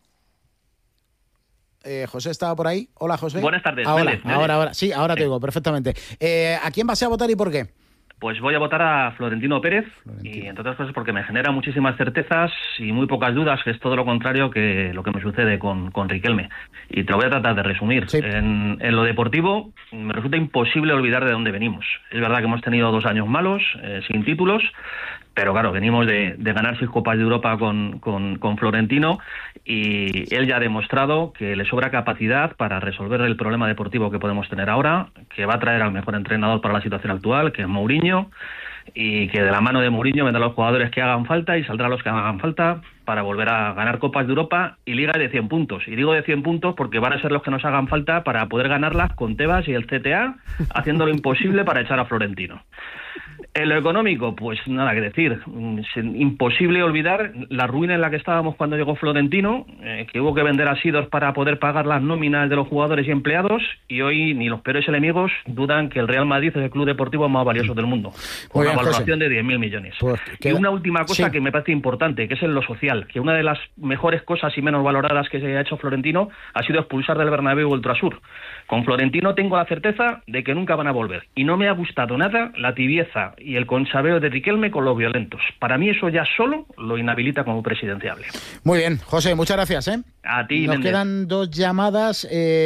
José estaba por ahí. Hola, José. Buenas tardes. Ahora. Sí, ahora te digo perfectamente. ¿A quién vas a votar y por qué? Pues voy a votar a Florentino Pérez, y entre otras cosas porque me genera muchísimas certezas y muy pocas dudas, que es todo lo contrario que lo que me sucede con Riquelme. Y te lo voy a tratar de resumir. Sí. En lo deportivo me resulta imposible olvidar de dónde venimos. Es verdad que hemos tenido 2 años malos, sin títulos, pero claro, venimos de ganar 6 Copas de Europa con Florentino, y él ya ha demostrado que le sobra capacidad para resolver el problema deportivo que podemos tener ahora, que va a traer al mejor entrenador para la situación actual, que es Mourinho, y que de la mano de Mourinho vendrán los jugadores que hagan falta y saldrán los que hagan falta para volver a ganar Copas de Europa y Liga de 100 puntos. Y digo de 100 puntos porque van a ser los que nos hagan falta para poder ganarlas con Tebas y el CTA, haciendo lo imposible para echar a Florentino. En lo económico, pues nada que decir. Es imposible olvidar la ruina en la que estábamos cuando llegó Florentino, que hubo que vender a Sidor para poder pagar las nóminas de los jugadores y empleados, y hoy ni los peores enemigos dudan que el Real Madrid es el club deportivo más valioso del mundo, con una valoración de 10.000 millones. Pues, y una última cosa que me parece importante, que es en lo social, que una de las mejores cosas y menos valoradas que se ha hecho Florentino ha sido expulsar del Bernabéu Ultrasur. Con Florentino tengo la certeza de que nunca van a volver, y no me ha gustado nada la tibieza y el conchabeo de Riquelme con los violentos. Para mí eso ya solo lo inhabilita como presidenciable. Muy bien, José, muchas gracias. A ti, Nos Méndez. quedan 2 llamadas.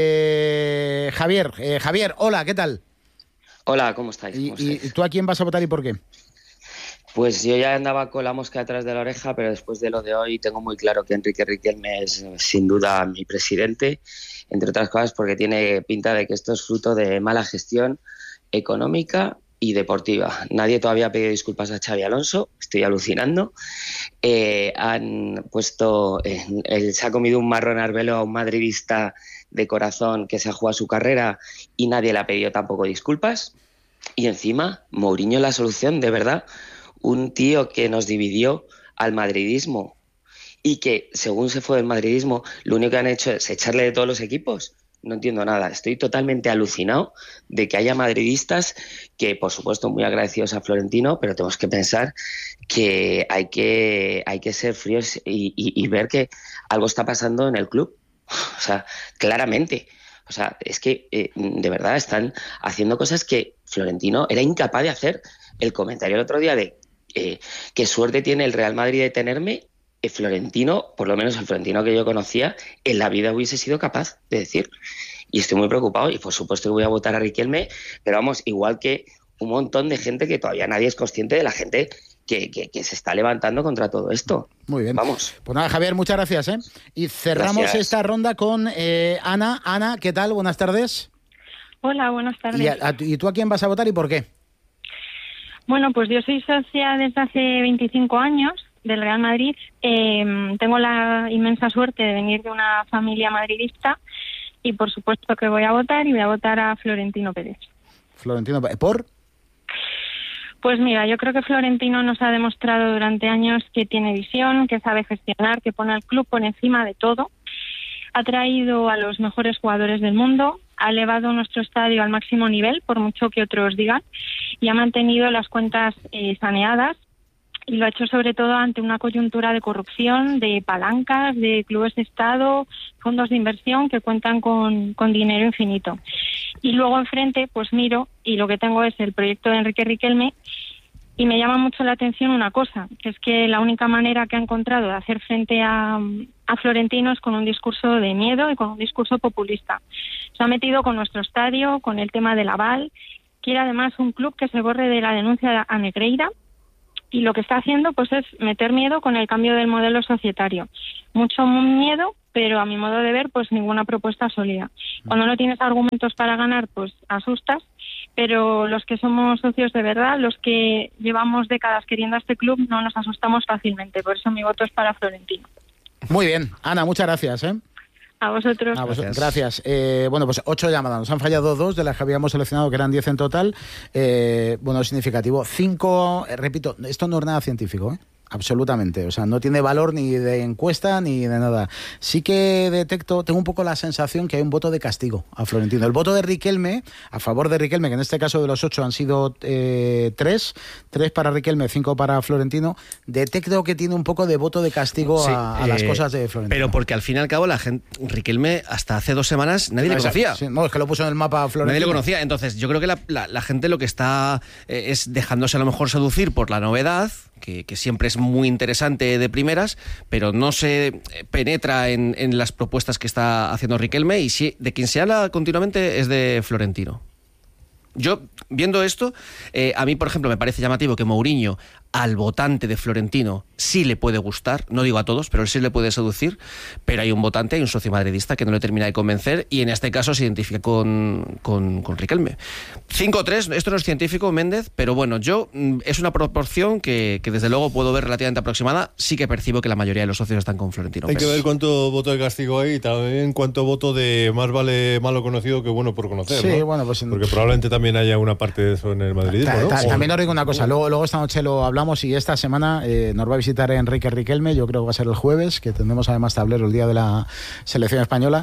Javier, hola, ¿qué tal? Hola, ¿cómo estáis? ¿Y tú a quién vas a votar y por qué? Pues yo ya andaba con la mosca detrás de la oreja, pero después de lo de hoy tengo muy claro que Enrique Riquelme es sin duda mi presidente, entre otras cosas porque tiene pinta de que esto es fruto de mala gestión económica y deportiva. Nadie todavía ha pedido disculpas a Xabi Alonso, estoy alucinando. Han puesto, se ha comido un marrón arbelo a un madridista de corazón que se ha jugado su carrera y nadie le ha pedido tampoco disculpas. Y encima, Mourinho es la solución, de verdad. Un tío que nos dividió al madridismo y que, según se fue del madridismo, lo único que han hecho es echarle de todos los equipos. No entiendo nada. Estoy totalmente alucinado de que haya madridistas que, por supuesto, muy agradecidos a Florentino, pero tenemos que pensar que hay que ser fríos y ver que algo está pasando en el club. O sea, claramente. O sea, es que de verdad están haciendo cosas que Florentino era incapaz de hacer. El comentario el otro día de qué suerte tiene el Real Madrid de tenerme, Florentino, por lo menos el Florentino que yo conocía, en la vida hubiese sido capaz de decir. Y estoy muy preocupado y por supuesto que voy a votar a Riquelme, pero vamos, igual que un montón de gente que todavía nadie es consciente de la gente que se está levantando contra todo esto. Muy bien. Vamos. Pues nada, Javier, muchas gracias. Y cerramos esta ronda con Ana. Ana, ¿qué tal? Buenas tardes. Hola, buenas tardes. ¿Y tú a quién vas a votar y por qué? Bueno, pues yo soy socia desde hace 25 años del Real Madrid. Tengo la inmensa suerte de venir de una familia madridista y por supuesto que voy a votar y voy a votar a Florentino Pérez. Florentino Pérez. ¿Por? Pues mira, yo creo que Florentino nos ha demostrado durante años que tiene visión, que sabe gestionar, que pone al club por encima de todo. Ha traído a los mejores jugadores del mundo, ha elevado nuestro estadio al máximo nivel, por mucho que otros digan, y ha mantenido las cuentas saneadas, y lo ha hecho sobre todo ante una coyuntura de corrupción, de palancas, de clubes de Estado, fondos de inversión que cuentan con dinero infinito. Y luego enfrente, pues miro, y lo que tengo es el proyecto de Enrique Riquelme, Y me llama mucho la atención una cosa, que es que la única manera que ha encontrado de hacer frente a Florentino es con un discurso de miedo y con un discurso populista. Se ha metido con nuestro estadio, con el tema del aval, quiere además un club que se borre de la denuncia a Negreira, y lo que está haciendo pues es meter miedo con el cambio del modelo societario. Mucho miedo, pero a mi modo de ver pues ninguna propuesta sólida. Cuando no tienes argumentos para ganar pues asustas, pero los que somos socios de verdad, los que llevamos décadas queriendo a este club, no nos asustamos fácilmente. Por eso mi voto es para Florentino. Muy bien, Ana, muchas gracias. A vosotros. Gracias. Bueno, pues 8 llamadas. Nos han fallado 2 de las que habíamos seleccionado, que eran 10 en total. Bueno, significativo. 5, repito, esto no es nada científico, absolutamente. O sea, no tiene valor ni de encuesta ni de nada. Sí que detecto, tengo un poco la sensación que hay un voto de castigo a Florentino. El voto de Riquelme, a favor de Riquelme, que en este caso de los 8 han sido 3 para Riquelme, 5 para Florentino. Detecto que tiene un poco de voto de castigo a las cosas de Florentino. Pero porque al fin y al cabo la gente, Riquelme hasta hace 2 semanas nadie le conocía. Sí, no, es que lo puso en el mapa Florentino. Nadie lo conocía. Entonces yo creo que la gente lo que está es dejándose a lo mejor seducir por la novedad, que siempre es muy interesante de primeras, pero no se penetra en las propuestas que está haciendo Riquelme, y si de quien se habla continuamente es de Florentino. Yo, viendo esto, a mí, por ejemplo, me parece llamativo que Mourinho al votante de Florentino sí le puede gustar, no digo a todos, pero sí le puede seducir, pero hay un votante, hay un socio madridista que no le termina de convencer, y en este caso se identifica con Riquelme. 5-3, esto no es científico, Méndez, pero bueno, yo es una proporción que desde luego puedo ver relativamente aproximada. Sí que percibo que la mayoría de los socios están con Florentino. Hay que ver cuánto voto de castigo hay y también cuánto voto de más vale malo conocido que bueno por conocer. Sí, ¿no? bueno, pues porque probablemente también haya una parte de eso en el madridismo, ¿no? También os digo una cosa, luego esta noche lo hablamos, y esta semana nos va a visitar Enrique Riquelme, yo creo que va a ser el jueves, que tendremos además tablero el día de la selección española.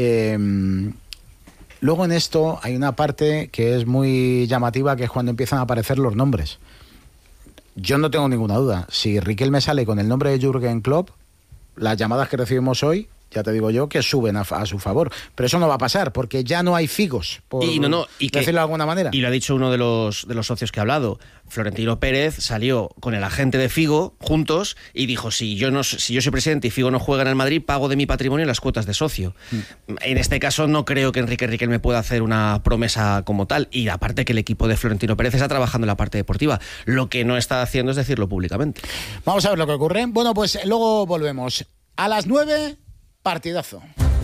Luego en esto hay una parte que es muy llamativa, que es cuando empiezan a aparecer los nombres. Yo no tengo ninguna duda, si Riquelme sale con el nombre de Jürgen Klopp, las llamadas que recibimos hoy, ya te digo yo, que suben a su favor. Pero eso no va a pasar, porque ya no hay figos, por decirlo de alguna manera. Y lo ha dicho uno de los socios que ha hablado. Florentino Pérez salió con el agente de Figo juntos y dijo: si yo soy presidente y Figo no juega en el Madrid, pago de mi patrimonio las cuotas de socio. En este caso no creo que Enrique Riquelme pueda hacer una promesa como tal, y aparte que el equipo de Florentino Pérez está trabajando en la parte deportiva. Lo que no está haciendo es decirlo públicamente. Vamos a ver lo que ocurre. Bueno, pues luego volvemos. A las 9, partidazo.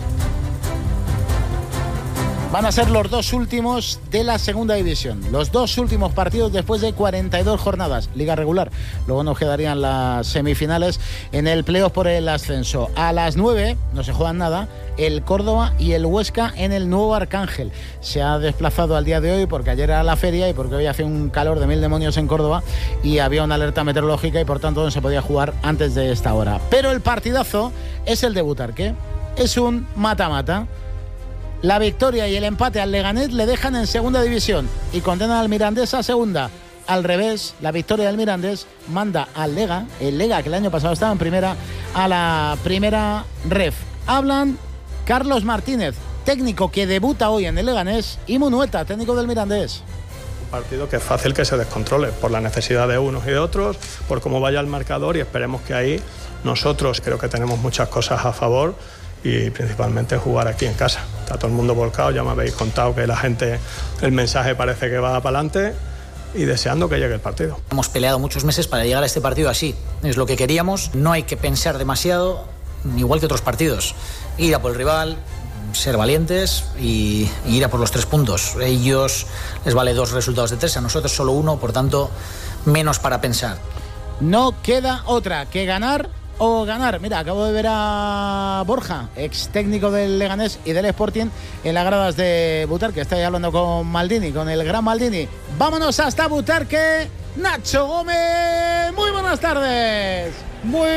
Van a ser los 2 últimos de la segunda división. Los 2 últimos partidos después de 42 jornadas. Liga regular. Luego nos quedarían las semifinales en el playoff por el ascenso. A las 9, no se juegan nada, el Córdoba y el Huesca en el nuevo Arcángel. Se ha desplazado al día de hoy porque ayer era la feria y porque hoy hace un calor de 1000 demonios en Córdoba y había una alerta meteorológica y por tanto no se podía jugar antes de esta hora. Pero el partidazo es el de Butarque. Es un mata-mata. La victoria y el empate al Leganés le dejan en segunda división y condenan al Mirandés a segunda. Al revés, la victoria del Mirandés manda al Lega, el Lega que el año pasado estaba en primera, a la primera ref. Hablan Carlos Martínez, técnico que debuta hoy en el Leganés, y Munueta, técnico del Mirandés. Un partido que es fácil que se descontrole por la necesidad de unos y de otros, por cómo vaya el marcador, y esperemos que ahí nosotros creo que tenemos muchas cosas a favor, y principalmente jugar aquí en casa. Está todo el mundo volcado, ya me habéis contado que la gente, el mensaje parece que va para adelante, y deseando que llegue el partido. Hemos peleado muchos meses para llegar a este partido así, es lo que queríamos, no hay que pensar demasiado, igual que otros partidos, ir a por el rival, ser valientes y ir a por los 3 puntos. A ellos les vale 2 resultados de 3, a nosotros solo 1, por tanto, menos para pensar. No queda otra que ganar o ganar. Mira, acabo de ver a Borja, ex técnico del Leganés y del Sporting, en las gradas de Butarque. Estoy hablando con Maldini, con el gran Maldini. Vámonos hasta Butarque. Nacho Gómez, muy buenas tardes. Muy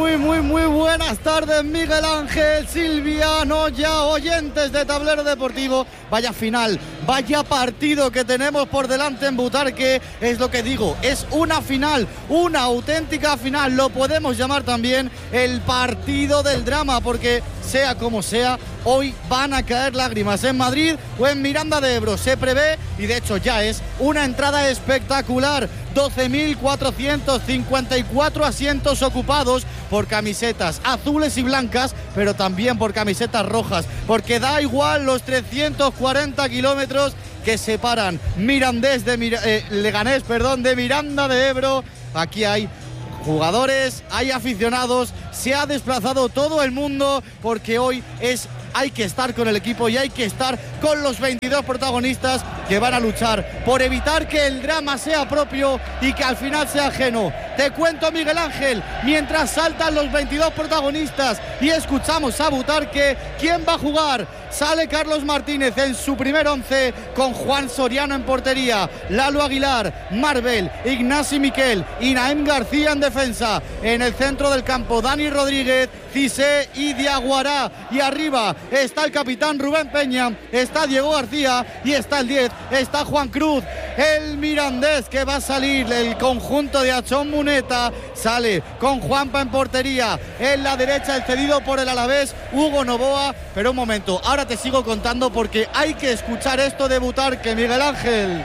buenas tardes, Miguel Ángel, Silviano, ya oyentes de Tablero Deportivo. Vaya final, vaya partido que tenemos por delante en Butarque. Es lo que digo, es una final, una auténtica final. Lo podemos llamar también el partido del drama, porque sea como sea, hoy van a caer lágrimas en Madrid o en Miranda de Ebro. Se prevé, y de hecho ya es, una entrada espectacular 12.454 asientos ocupados por camisetas azules y blancas, pero también por camisetas rojas, porque da igual los 340 kilómetros que separan Leganés de Miranda de Ebro. Aquí hay jugadores, hay aficionados, se ha desplazado todo el mundo porque hoy hay que estar con el equipo y hay que estar con los 22 protagonistas que van a luchar por evitar que el drama sea propio y que al final sea ajeno. Te cuento, Miguel Ángel, mientras saltan los 22 protagonistas y escuchamos a Butarque, ¿quién va a jugar? Sale Carlos Martínez en su primer 11 con Juan Soriano en portería, Lalo Aguilar, Marvel, Ignasi Miquel y Naem García en defensa. En el centro del campo, Dani Rodríguez, Cissé y Diaguará. Y arriba está el capitán Rubén Peña, está Diego García y está el 10, está Juan Cruz. El Mirandés que va a salir, el conjunto de Achón Muneta, sale con Juanpa en portería. En la derecha el cedido por el Alavés, Hugo Novoa. Pero un momento, ahora te sigo contando porque hay que escuchar esto de Butarque, Miguel Ángel.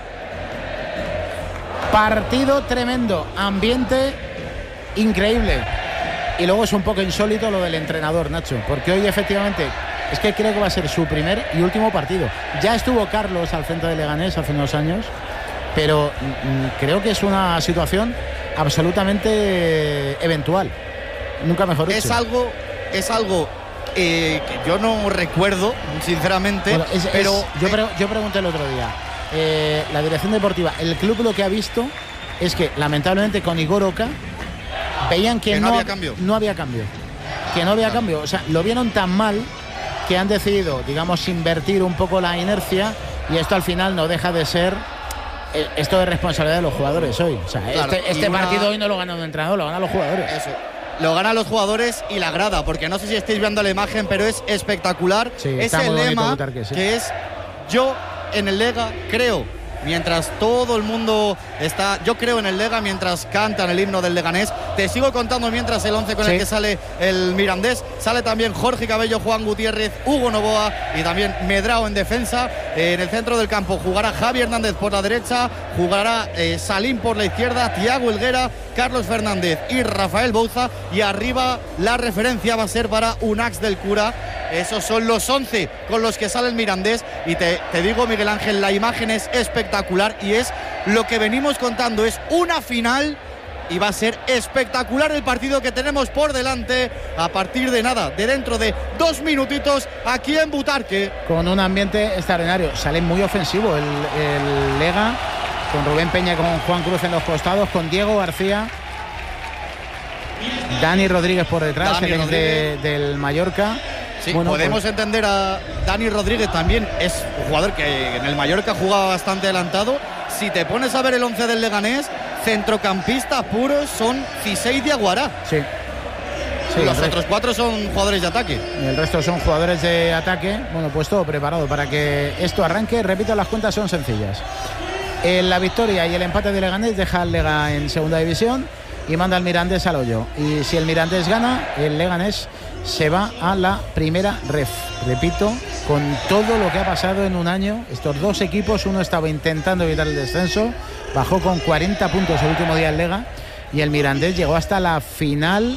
Partido tremendo, ambiente increíble. Y luego es un poco insólito lo del entrenador, Nacho, porque hoy efectivamente es que creo que va a ser su primer y último partido. Ya estuvo Carlos al frente de Leganés hace unos años, pero creo que es una situación absolutamente eventual. Nunca mejor dicho. Es algo que yo no recuerdo, sinceramente, bueno, pero yo pregunté el otro día. La dirección deportiva, el club lo que ha visto es que lamentablemente con Igor Oca veían que no había cambio. Que no había cambio. O sea, lo vieron tan mal que han decidido, digamos, invertir un poco la inercia y esto al final no deja de ser esto de responsabilidad de los jugadores hoy. O sea, claro, este partido hoy no lo gana un entrenador, lo ganan los jugadores. Eso. Lo ganan los jugadores y la grada, porque no sé si estáis viendo la imagen, pero es espectacular. Sí, ese lema que es yo en el Lega creo. Mientras todo el mundo está, yo creo en el Lega, mientras cantan el himno del Leganés. Te sigo contando mientras el 11 con el que sale el Mirandés. Sale también Jorge Cabello, Juan Gutiérrez, Hugo Novoa y también Medrao en defensa. En el centro del campo jugará Javi Hernández por la derecha, jugará Salim por la izquierda, Tiago Helguera, Carlos Fernández y Rafael Bouza. Y arriba la referencia va a ser para Unax del Cura. Esos son los 11 con los que sale el Mirandés. Y te digo, Miguel Ángel, la imagen es espectacular y es lo que venimos contando. Es una final y va a ser espectacular el partido que tenemos por delante a partir de dentro de 2 minutitos aquí en Butarque. Con un ambiente extraordinario. Sale muy ofensivo el Lega, con Rubén Peña, con Juan Cruz en los costados, con Diego García, Dani Rodríguez por detrás, del Mallorca. Sí, bueno, podemos entender a Dani Rodríguez también. Es un jugador que en el Mallorca jugaba bastante adelantado. Si te pones a ver el 11 del Leganés, centrocampistas puros son Cissé y Diaguará. Sí, los otros 4 son jugadores de ataque. El resto son jugadores de ataque. Bueno, pues todo preparado para que esto arranque. Repito, las cuentas son sencillas. La victoria y el empate de Leganés deja al Lega en segunda división y manda al Mirandés al hoyo. Y si el Mirandés gana, el Leganés se va a la primera ref. Repito, con todo lo que ha pasado en un año, estos dos equipos, uno estaba intentando evitar el descenso, bajó con 40 puntos el último día el Lega, y el Mirandés llegó hasta la final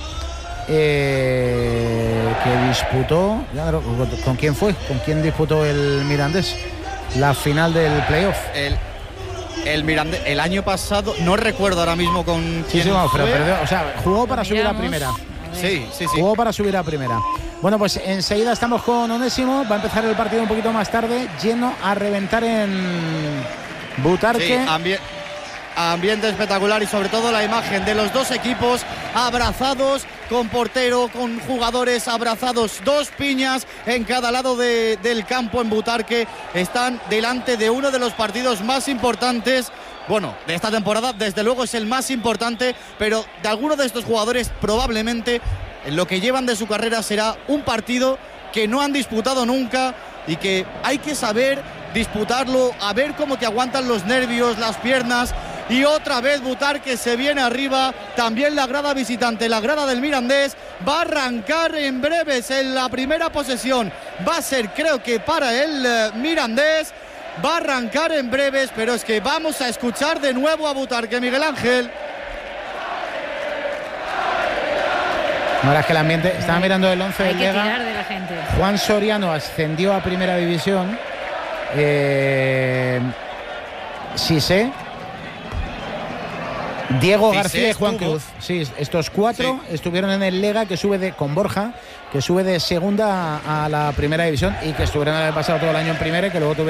que disputó. ¿Con quién fue? ¿Con quién disputó el Mirandés la final del playoff? El Mirandés, el año pasado, no recuerdo ahora mismo con quién fue. Pero, o sea, jugó para subir a primera. Sí. Jugó para subir a primera. Bueno, pues enseguida estamos con Onésimo. Va a empezar el partido un poquito más tarde, lleno a reventar en Butarque. Sí, ambiente espectacular y sobre todo la imagen de los dos equipos abrazados, con portero, con jugadores abrazados, 2 piñas en cada lado del campo en Butarque. Están delante de uno de los partidos más importantes, bueno, de esta temporada. Desde luego es el más importante, pero de alguno de estos jugadores probablemente en lo que llevan de su carrera será un partido que no han disputado nunca y que hay que saber disputarlo, a ver cómo te aguantan los nervios, las piernas. Y otra vez Butarque se viene arriba, también la grada visitante, la grada del Mirandés va a arrancar en breves en la primera posesión. Va a ser, creo que para el Mirandés, va a arrancar en breves, pero es que vamos a escuchar de nuevo a Butarque, Miguel Ángel. Ahora es que el ambiente, estaba mirando el 11 del Lega. Tirar de la gente. Juan Soriano ascendió a Primera División. Sisé, Diego García y Juan Cruz. Sí, estos 4 estuvieron en el Lega, que sube con Borja, que sube de segunda a la Primera División y que estuvieron el pasado todo el año en Primera y que luego tuvieron